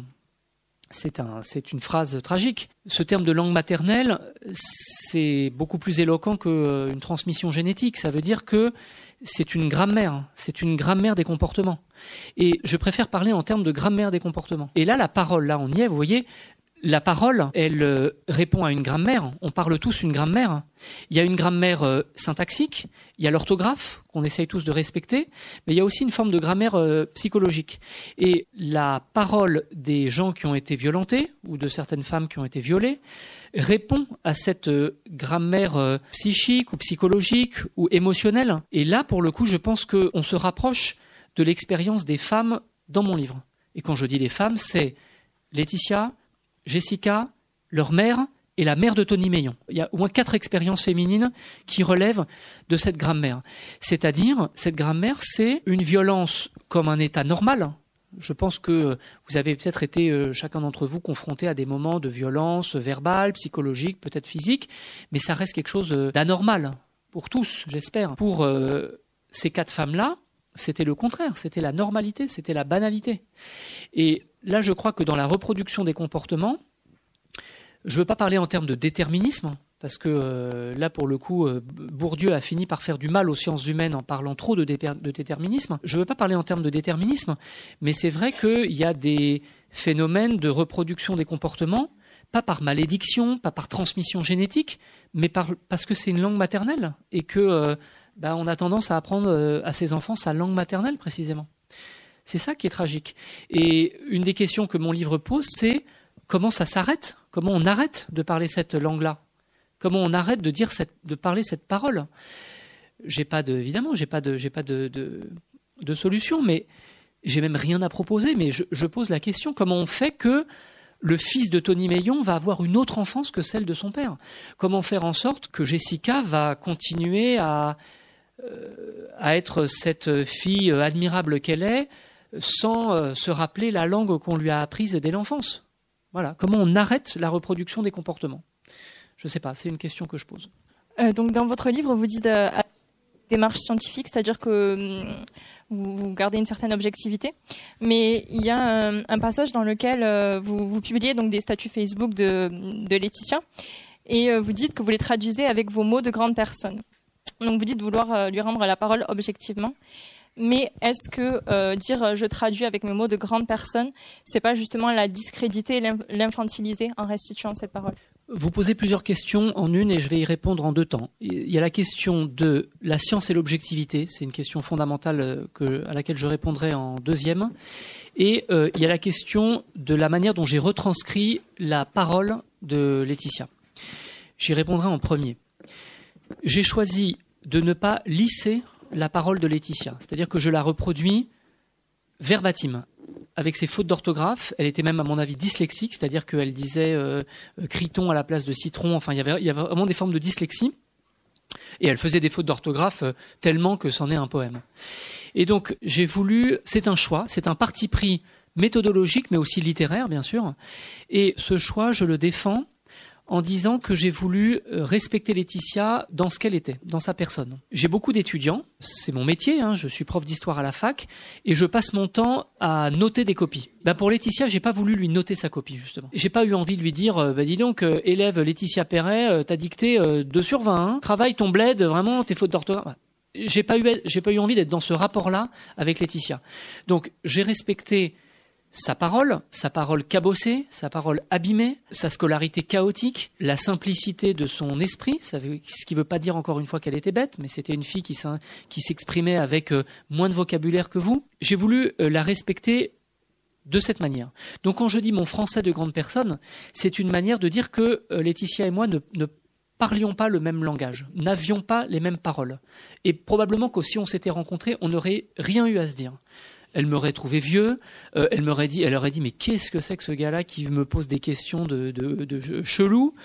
S1: C'est une phrase tragique. Ce terme de langue maternelle, c'est beaucoup plus éloquent qu'une transmission génétique. Ça veut dire que c'est une grammaire des comportements. Et je préfère parler en termes de grammaire des comportements. Et là, la parole, là on y est, vous voyez, la parole, elle répond à une grammaire. On parle tous une grammaire. Il y a une grammaire syntaxique, il y a l'orthographe qu'on essaye tous de respecter, mais il y a aussi une forme de grammaire psychologique. Et la parole des gens qui ont été violentés, ou de certaines femmes qui ont été violées, répond à cette grammaire psychique ou psychologique ou émotionnelle. Et là, pour le coup, je pense qu'on se rapproche de l'expérience des femmes dans mon livre. Et quand je dis les femmes, c'est Laetitia, Jessica, leur mère et la mère de Tony Meillon. Il y a au moins 4 expériences féminines qui relèvent de cette grammaire. C'est-à-dire, cette grammaire, c'est une violence comme un état normal. Je pense que vous avez peut-être été, chacun d'entre vous, confronté à des moments de violence verbale, psychologique, peut-être physique, mais ça reste quelque chose d'anormal, pour tous, j'espère. Pour ces 4 femmes-là, c'était le contraire, c'était la normalité, c'était la banalité. Et là, je crois que dans la reproduction des comportements, je ne veux pas parler en termes de déterminisme, parce que là, pour le coup, Bourdieu a fini par faire du mal aux sciences humaines en parlant trop de déterminisme. Je ne veux pas parler en termes de déterminisme, mais c'est vrai qu'il y a des phénomènes de reproduction des comportements, pas par malédiction, pas par transmission génétique, mais parce que c'est une langue maternelle et que on a tendance à apprendre à ses enfants sa langue maternelle, précisément. C'est ça qui est tragique. Et une des questions que mon livre pose, c'est comment ça s'arrête ? Comment on arrête de parler cette langue-là ? Comment on arrête de parler cette parole ? Évidemment, j'ai pas de solution, mais j'ai même rien à proposer. Mais je pose la question, comment on fait que le fils de Tony Meillon va avoir une autre enfance que celle de son père ? Comment faire en sorte que Jessica va continuer à être cette fille admirable qu'elle est, sans se rappeler la langue qu'on lui a apprise dès l'enfance ? Voilà. Comment on arrête la reproduction des comportements ? Je ne sais pas, c'est une question que je pose.
S7: Donc dans votre livre, vous dites démarche scientifique, c'est-à-dire que vous gardez une certaine objectivité, mais il y a un passage dans lequel vous publiez donc des statuts Facebook de Laetitia, et vous dites que vous les traduisez avec vos mots de grande personne. Donc vous dites vouloir lui rendre la parole objectivement. Mais est-ce que dire je traduis avec mes mots de grande personne, c'est pas justement la discréditer, l'infantiliser en restituant cette parole ?
S1: Vous posez plusieurs questions en une et je vais y répondre en 2 temps. Il y a la question de la science et l'objectivité, c'est une question fondamentale à laquelle je répondrai en 2e. Et il y a la question de la manière dont j'ai retranscrit la parole de Laetitia. J'y répondrai en premier. J'ai choisi de ne pas lisser la parole de Laetitia, c'est-à-dire que je la reproduis verbatim, avec ses fautes d'orthographe. Elle était même, à mon avis, dyslexique, c'est-à-dire qu'elle disait criton à la place de citron. Enfin, il y avait vraiment des formes de dyslexie. Et elle faisait des fautes d'orthographe tellement que c'en est un poème. Et donc, j'ai voulu... C'est un choix, c'est un parti pris méthodologique, mais aussi littéraire, bien sûr. Et ce choix, je le défends en disant que j'ai voulu respecter Laetitia dans ce qu'elle était, dans sa personne. J'ai beaucoup d'étudiants, c'est mon métier, je suis prof d'histoire à la fac, et je passe mon temps à noter des copies. Pour Laetitia, j'ai pas voulu lui noter sa copie, justement. J'ai pas eu envie de lui dire, dis donc, élève Laetitia Perret, t'as dicté 2/20, travaille ton bled, vraiment, tes fautes d'orthographe. J'ai pas eu envie d'être dans ce rapport-là avec Laetitia. Donc, j'ai respecté sa parole cabossée, sa parole abîmée, sa scolarité chaotique, la simplicité de son esprit, ce qui ne veut pas dire encore une fois qu'elle était bête, mais c'était une fille qui s'exprimait avec moins de vocabulaire que vous. J'ai voulu la respecter de cette manière. Donc quand je dis mon français de grande personne, c'est une manière de dire que Laetitia et moi ne parlions pas le même langage, n'avions pas les mêmes paroles. Et probablement que si on s'était rencontrés, on n'aurait rien eu à se dire. Elle m'aurait trouvé vieux, elle aurait dit mais qu'est-ce que c'est que ce gars-là qui me pose des questions de chelou.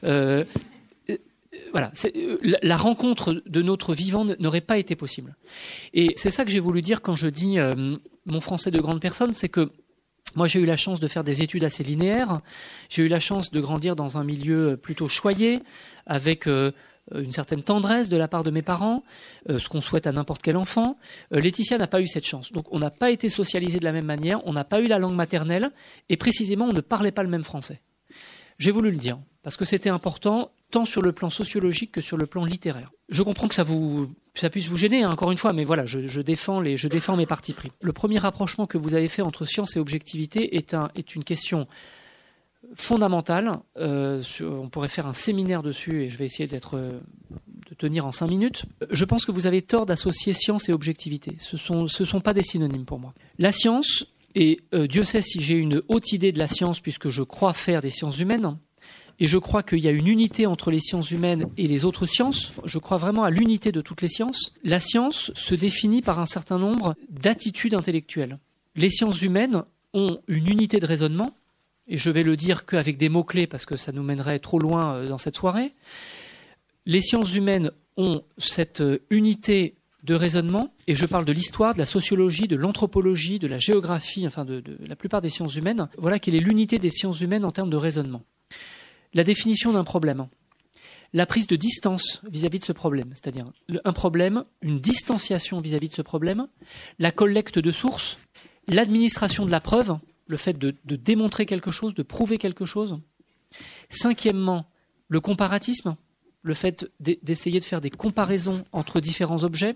S1: Voilà, la rencontre de notre vivant n'aurait pas été possible. Et c'est ça que j'ai voulu dire quand je dis mon français de grande personne, c'est que moi j'ai eu la chance de faire des études assez linéaires, j'ai eu la chance de grandir dans un milieu plutôt choyé, avec une certaine tendresse de la part de mes parents, ce qu'on souhaite à n'importe quel enfant. Laetitia n'a pas eu cette chance. Donc on n'a pas été socialisé de la même manière, on n'a pas eu la langue maternelle, et précisément on ne parlait pas le même français. J'ai voulu le dire, parce que c'était important, tant sur le plan sociologique que sur le plan littéraire. Je comprends que ça puisse vous gêner, encore une fois, mais voilà, je défends mes partis pris. Le premier rapprochement que vous avez fait entre science et objectivité est une question fondamentale. On pourrait faire un séminaire dessus et je vais essayer de tenir en 5 minutes. Je pense que vous avez tort d'associer science et objectivité. Ce sont pas des synonymes pour moi. La science, et Dieu sait si j'ai une haute idée de la science puisque je crois faire des sciences humaines, et je crois qu'il y a une unité entre les sciences humaines et les autres sciences. Je crois vraiment à l'unité de toutes les sciences. La science se définit par un certain nombre d'attitudes intellectuelles. Les sciences humaines ont une unité de raisonnement, et je vais le dire qu'avec des mots-clés parce que ça nous mènerait trop loin dans cette soirée, les sciences humaines ont cette unité de raisonnement, et je parle de l'histoire, de la sociologie, de l'anthropologie, de la géographie, enfin de la plupart des sciences humaines. Voilà quelle est l'unité des sciences humaines en termes de raisonnement. La définition d'un problème, la prise de distance vis-à-vis de ce problème, c'est-à-dire un problème, une distanciation vis-à-vis de ce problème, la collecte de sources, l'administration de la preuve, le fait de démontrer quelque chose, de prouver quelque chose. Cinquièmement, le comparatisme, le fait d'essayer de faire des comparaisons entre différents objets.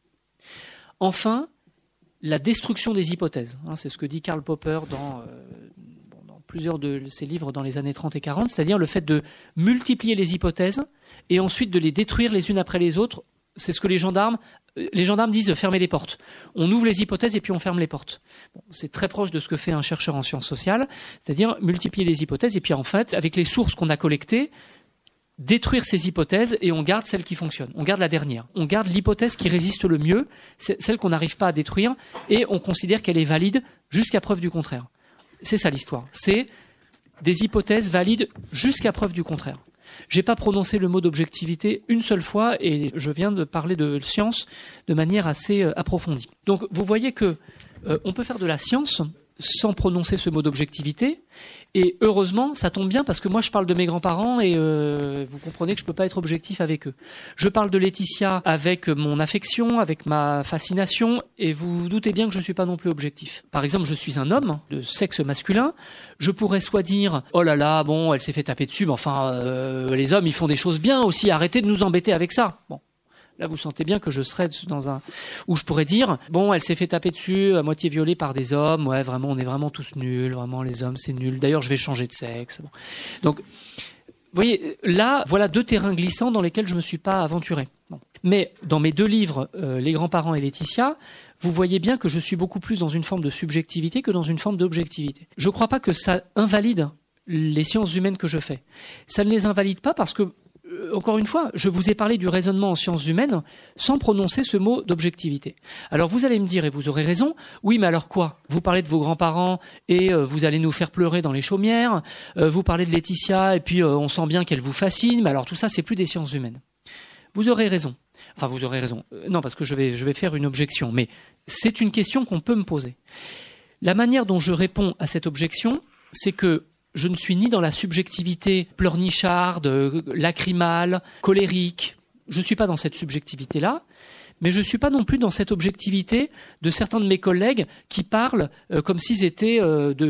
S1: Enfin, la destruction des hypothèses. C'est ce que dit Karl Popper dans plusieurs de ses livres dans les années 30 et 40, c'est-à-dire le fait de multiplier les hypothèses et ensuite de les détruire les unes après les autres. C'est ce que les gendarmes disent, fermer les portes. On ouvre les hypothèses et puis on ferme les portes. C'est très proche de ce que fait un chercheur en sciences sociales, c'est-à-dire multiplier les hypothèses et puis en fait, avec les sources qu'on a collectées, détruire ces hypothèses et on garde celle qui fonctionne. On garde la dernière. On garde l'hypothèse qui résiste le mieux, c'est celle qu'on n'arrive pas à détruire et on considère qu'elle est valide jusqu'à preuve du contraire. C'est ça l'histoire. C'est des hypothèses valides jusqu'à preuve du contraire. J'ai pas prononcé le mot d'objectivité une seule fois et je viens de parler de science de manière assez approfondie. Donc vous voyez que on peut faire de la science sans prononcer ce mot d'objectivité. Et heureusement, ça tombe bien parce que moi je parle de mes grands-parents et vous comprenez que je peux pas être objectif avec eux. Je parle de Laetitia avec mon affection, avec ma fascination et vous vous doutez bien que je suis pas non plus objectif. Par exemple, je suis un homme de sexe masculin, je pourrais soit dire « Oh là là, bon, elle s'est fait taper dessus, mais enfin, les hommes ils font des choses bien aussi, arrêtez de nous embêter avec ça. » Bon. Là, vous sentez bien que je serais dans un... où je pourrais dire, bon, elle s'est fait taper dessus, à moitié violée par des hommes, ouais, vraiment, on est vraiment tous nuls, vraiment, les hommes, c'est nul. D'ailleurs, je vais changer de sexe. Bon. Donc, vous voyez, là, voilà deux terrains glissants dans lesquels je me suis pas aventuré. Bon. Mais dans mes deux livres, Les grands-parents et Laetitia, vous voyez bien que je suis beaucoup plus dans une forme de subjectivité que dans une forme d'objectivité. Je crois pas que ça invalide les sciences humaines que je fais. Ça ne les invalide pas parce que encore une fois, je vous ai parlé du raisonnement en sciences humaines sans prononcer ce mot d'objectivité. Alors vous allez me dire, et vous aurez raison, oui mais alors quoi ? Vous parlez de vos grands-parents et vous allez nous faire pleurer dans les chaumières, vous parlez de Laetitia et puis on sent bien qu'elle vous fascine, mais alors tout ça c'est plus des sciences humaines. Vous aurez raison. Enfin vous aurez raison. Non parce que je vais faire une objection, mais c'est une question qu'on peut me poser. La manière dont je réponds à cette objection, c'est que je ne suis ni dans la subjectivité pleurnicharde, lacrymale, colérique. Je ne suis pas dans cette subjectivité-là, mais je ne suis pas non plus dans cette objectivité de certains de mes collègues qui parlent comme s'ils étaient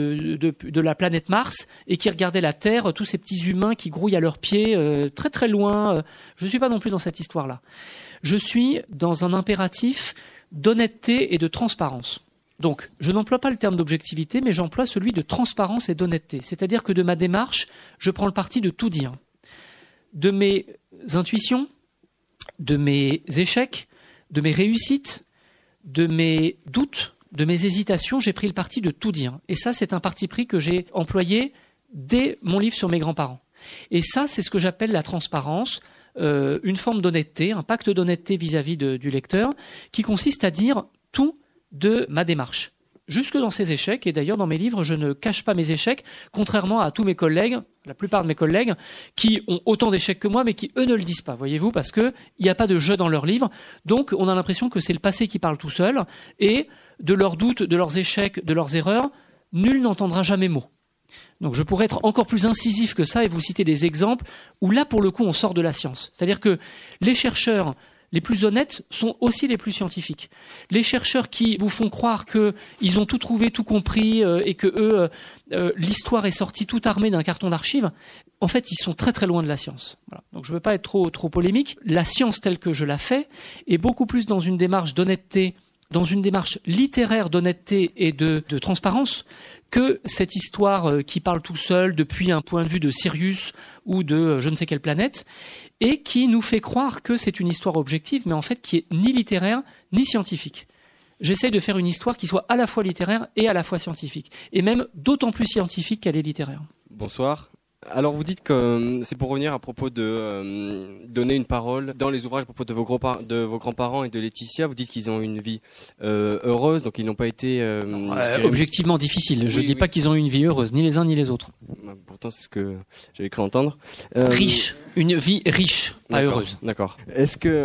S1: de la planète Mars et qui regardaient la Terre, tous ces petits humains qui grouillent à leurs pieds très très loin. Je ne suis pas non plus dans cette histoire-là. Je suis dans un impératif d'honnêteté et de transparence. Donc, je n'emploie pas le terme d'objectivité, mais j'emploie celui de transparence et d'honnêteté. C'est-à-dire que de ma démarche, je prends le parti de tout dire. De mes intuitions, de mes échecs, de mes réussites, de mes doutes, de mes hésitations, j'ai pris le parti de tout dire. Et ça, c'est un parti pris que j'ai employé dès mon livre sur mes grands-parents. Et ça, c'est ce que j'appelle la transparence, une forme d'honnêteté, un pacte d'honnêteté vis-à-vis du lecteur, qui consiste à dire tout de ma démarche. Jusque dans ces échecs, et d'ailleurs dans mes livres, je ne cache pas mes échecs, contrairement à tous mes collègues, la plupart de mes collègues, qui ont autant d'échecs que moi, mais qui, eux, ne le disent pas, voyez-vous, parce qu'il n'y a pas de jeu dans leurs livres, donc on a l'impression que c'est le passé qui parle tout seul, et de leurs doutes, de leurs échecs, de leurs erreurs, nul n'entendra jamais mot. Donc je pourrais être encore plus incisif que ça et vous citer des exemples où là, pour le coup, on sort de la science. C'est-à-dire que les chercheurs les plus honnêtes sont aussi les plus scientifiques. Les chercheurs qui vous font croire qu'ils ont tout trouvé, tout compris, et que eux, l'histoire est sortie toute armée d'un carton d'archives, en fait, ils sont très très loin de la science. Voilà. Donc je ne veux pas être trop polémique. La science telle que je la fais est beaucoup plus dans une démarche d'honnêteté, dans une démarche littéraire d'honnêteté et de transparence, que cette histoire qui parle tout seul depuis un point de vue de Sirius ou de je ne sais quelle planète, et qui nous fait croire que c'est une histoire objective, mais en fait qui est ni littéraire ni scientifique. J'essaye de faire une histoire qui soit à la fois littéraire et à la fois scientifique, et même d'autant plus scientifique qu'elle est littéraire.
S8: Bonsoir. Alors vous dites que c'est pour revenir à propos de donner une parole dans les ouvrages à propos de vos grands-parents et de Laetitia. Vous dites qu'ils ont une vie heureuse, donc ils n'ont pas été
S1: objectivement difficile. Je dis pas qu'ils ont eu une vie heureuse, ni les uns ni les autres.
S8: Pourtant c'est ce que j'avais cru entendre.
S1: Riche, une vie riche, pas heureuse.
S8: D'accord. Est-ce que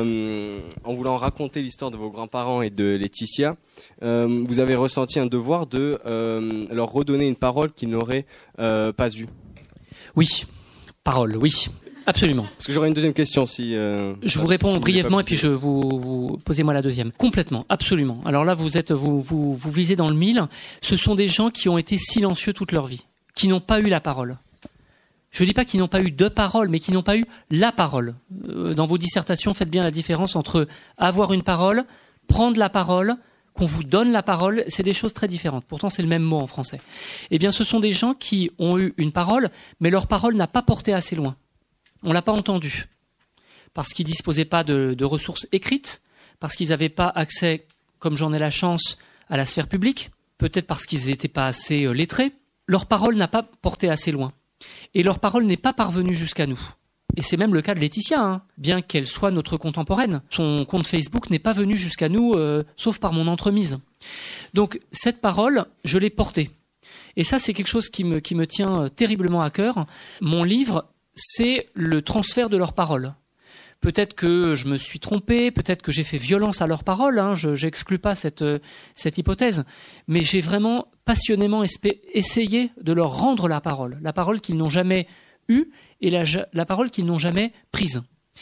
S8: en voulant raconter l'histoire de vos grands-parents et de Laetitia, vous avez ressenti un devoir de leur redonner une parole qu'ils n'auraient pas eue?
S1: Oui, parole, oui, absolument.
S8: Parce que j'aurais une deuxième question si...
S1: je vous réponds brièvement et puis vous posez-moi la deuxième. Complètement, absolument. Alors là, vous visez dans le mille. Ce sont des gens qui ont été silencieux toute leur vie, qui n'ont pas eu la parole. Je ne dis pas qu'ils n'ont pas eu de parole, mais qui n'ont pas eu la parole. Dans vos dissertations, faites bien la différence entre avoir une parole, prendre la parole, qu'on vous donne la parole, c'est des choses très différentes. Pourtant, c'est le même mot en français. Eh bien, ce sont des gens qui ont eu une parole, mais leur parole n'a pas porté assez loin. On l'a pas entendue. Parce qu'ils disposaient pas de ressources écrites, parce qu'ils n'avaient pas accès, comme j'en ai la chance, à la sphère publique, peut-être parce qu'ils n'étaient pas assez lettrés. Leur parole n'a pas porté assez loin. Et leur parole n'est pas parvenue jusqu'à nous. Et c'est même le cas de Laetitia, hein, bien qu'elle soit notre contemporaine. Son compte Facebook n'est pas venu jusqu'à nous, sauf par mon entremise. Donc cette parole, je l'ai portée. Et ça, c'est quelque chose qui me tient terriblement à cœur. Mon livre, c'est le transfert de leur parole. Peut-être que je me suis trompé, peut-être que j'ai fait violence à leur parole, hein, je n'exclus pas cette hypothèse, mais j'ai vraiment passionnément essayé de leur rendre la parole qu'ils n'ont jamais eue et la parole qu'ils n'ont jamais prise.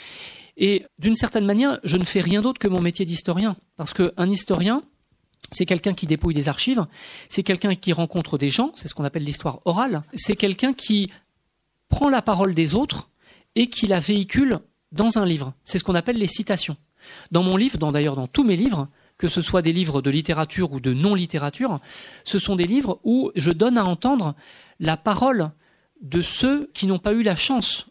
S1: Et d'une certaine manière, je ne fais rien d'autre que mon métier d'historien, parce qu'un historien, c'est quelqu'un qui dépouille des archives, c'est quelqu'un qui rencontre des gens, c'est ce qu'on appelle l'histoire orale, c'est quelqu'un qui prend la parole des autres et qui la véhicule dans un livre. C'est ce qu'on appelle les citations. Dans mon livre, d'ailleurs dans tous mes livres, que ce soit des livres de littérature ou de non-littérature, ce sont des livres où je donne à entendre la parole de ceux qui n'ont pas eu la chance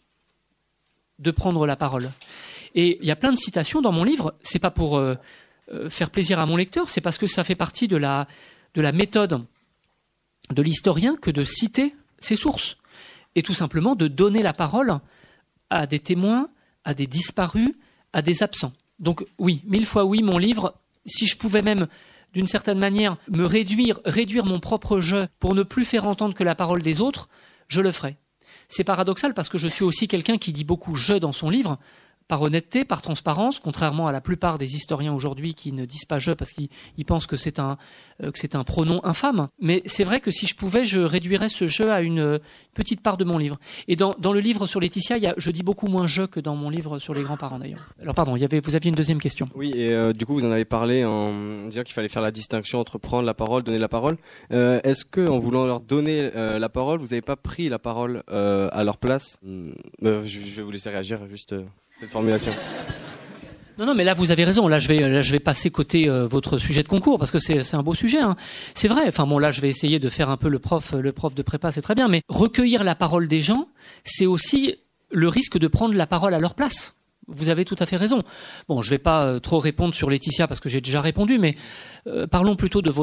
S1: de prendre la parole. Et il y a plein de citations dans mon livre, c'est pas pour faire plaisir à mon lecteur, c'est parce que ça fait partie de la méthode de l'historien que de citer ses sources. Et tout simplement de donner la parole à des témoins, à des disparus, à des absents. Donc oui, 1000 fois oui, mon livre, si je pouvais même, d'une certaine manière, me réduire mon propre jeu pour ne plus faire entendre que la parole des autres, je le ferais. C'est paradoxal parce que je suis aussi quelqu'un qui dit beaucoup « je » dans son livre, par honnêteté, par transparence, contrairement à la plupart des historiens aujourd'hui qui ne disent pas « je » parce qu'ils pensent que c'est un pronom infâme. Mais c'est vrai que si je pouvais, je réduirais ce « je » à une petite part de mon livre. Et dans le livre sur Laetitia, je dis beaucoup moins « je » que dans mon livre sur les grands-parents d'ailleurs. Alors pardon, vous aviez une deuxième question.
S8: Oui, et du coup vous en avez parlé en disant qu'il fallait faire la distinction entre prendre la parole, donner la parole. Est-ce que en voulant leur donner la parole, vous n'avez pas pris la parole à leur place? Je vais vous laisser réagir juste... cette formulation.
S1: Non, mais là vous avez raison. Là je vais passer côté votre sujet de concours parce que c'est un beau sujet. Hein. C'est vrai. Enfin bon, là je vais essayer de faire un peu le prof de prépa, c'est très bien. Mais recueillir la parole des gens, c'est aussi le risque de prendre la parole à leur place. Vous avez tout à fait raison. Bon, je vais pas trop répondre sur Laetitia parce que j'ai déjà répondu, mais parlons plutôt de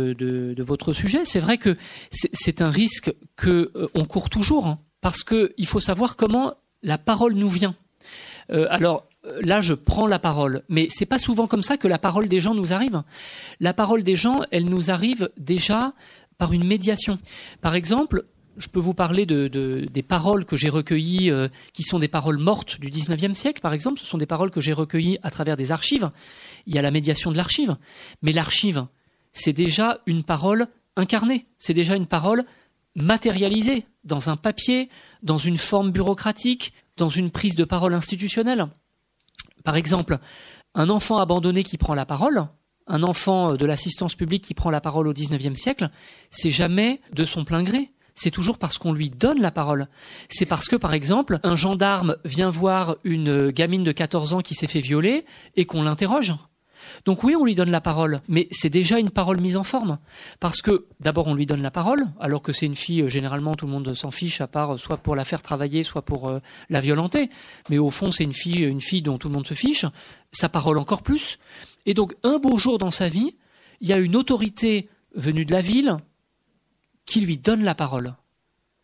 S1: votre sujet. C'est vrai que c'est un risque que on court toujours, hein, parce que il faut savoir comment la parole nous vient. Alors là, je prends la parole, mais c'est pas souvent comme ça que la parole des gens nous arrive. La parole des gens, elle nous arrive déjà par une médiation. Par exemple, je peux vous parler des paroles que j'ai recueillies, qui sont des paroles mortes du 19e siècle, par exemple. Ce sont des paroles que j'ai recueillies à travers des archives. Il y a la médiation de l'archive. Mais l'archive, c'est déjà une parole incarnée. C'est déjà une parole matérialisée dans un papier, dans une forme bureaucratique, dans une prise de parole institutionnelle. Par exemple, un enfant abandonné qui prend la parole, un enfant de l'assistance publique qui prend la parole au 19e siècle, c'est jamais de son plein gré. C'est toujours parce qu'on lui donne la parole. C'est parce que, par exemple, un gendarme vient voir une gamine de 14 ans qui s'est fait violer et qu'on l'interroge. Donc oui, on lui donne la parole, mais c'est déjà une parole mise en forme. Parce que, d'abord, on lui donne la parole, alors que c'est une fille, généralement, tout le monde s'en fiche, à part soit pour la faire travailler, soit pour la violenter. Mais au fond, c'est une fille dont tout le monde se fiche. Sa parole encore plus. Et donc, un beau jour dans sa vie, il y a une autorité venue de la ville qui lui donne la parole.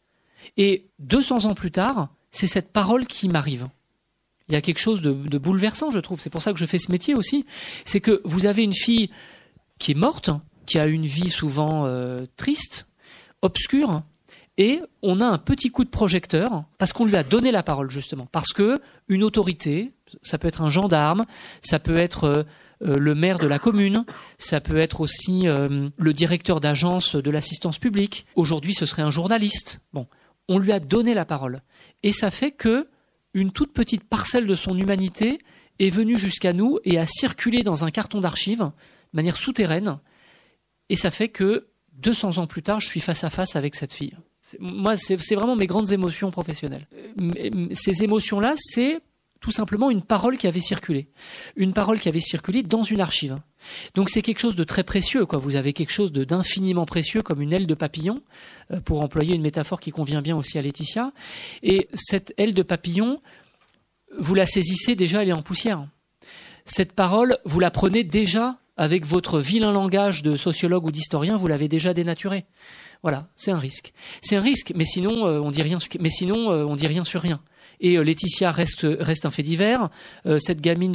S1: Et 200 ans plus tard, c'est cette parole qui m'arrive. Il y a quelque chose de bouleversant, je trouve. C'est pour ça que je fais ce métier aussi. C'est que vous avez une fille qui est morte, qui a une vie souvent triste, obscure, et on a un petit coup de projecteur parce qu'on lui a donné la parole, justement. Parce que une autorité, ça peut être un gendarme, ça peut être le maire de la commune, ça peut être aussi le directeur d'agence de l'assistance publique. Aujourd'hui, ce serait un journaliste. Bon, on lui a donné la parole. Et ça fait que une toute petite parcelle de son humanité est venue jusqu'à nous et a circulé dans un carton d'archives de manière souterraine. Et ça fait que 200 ans plus tard, je suis face à face avec cette fille. Moi, c'est vraiment mes grandes émotions professionnelles. Ces émotions-là, c'est tout simplement une parole qui avait circulé. Une parole qui avait circulé dans une archive. Donc c'est quelque chose de très précieux, quoi. Vous avez quelque chose d'infiniment précieux, comme une aile de papillon, pour employer une métaphore qui convient bien aussi à Laetitia. Et cette aile de papillon, vous la saisissez déjà, elle est en poussière. Cette parole, vous la prenez déjà avec votre vilain langage de sociologue ou d'historien, vous l'avez déjà dénaturée. Voilà, c'est un risque. C'est un risque, mais sinon on dit rien. Mais sinon on dit rien sur rien. Et Laetitia reste un fait divers. Cette gamine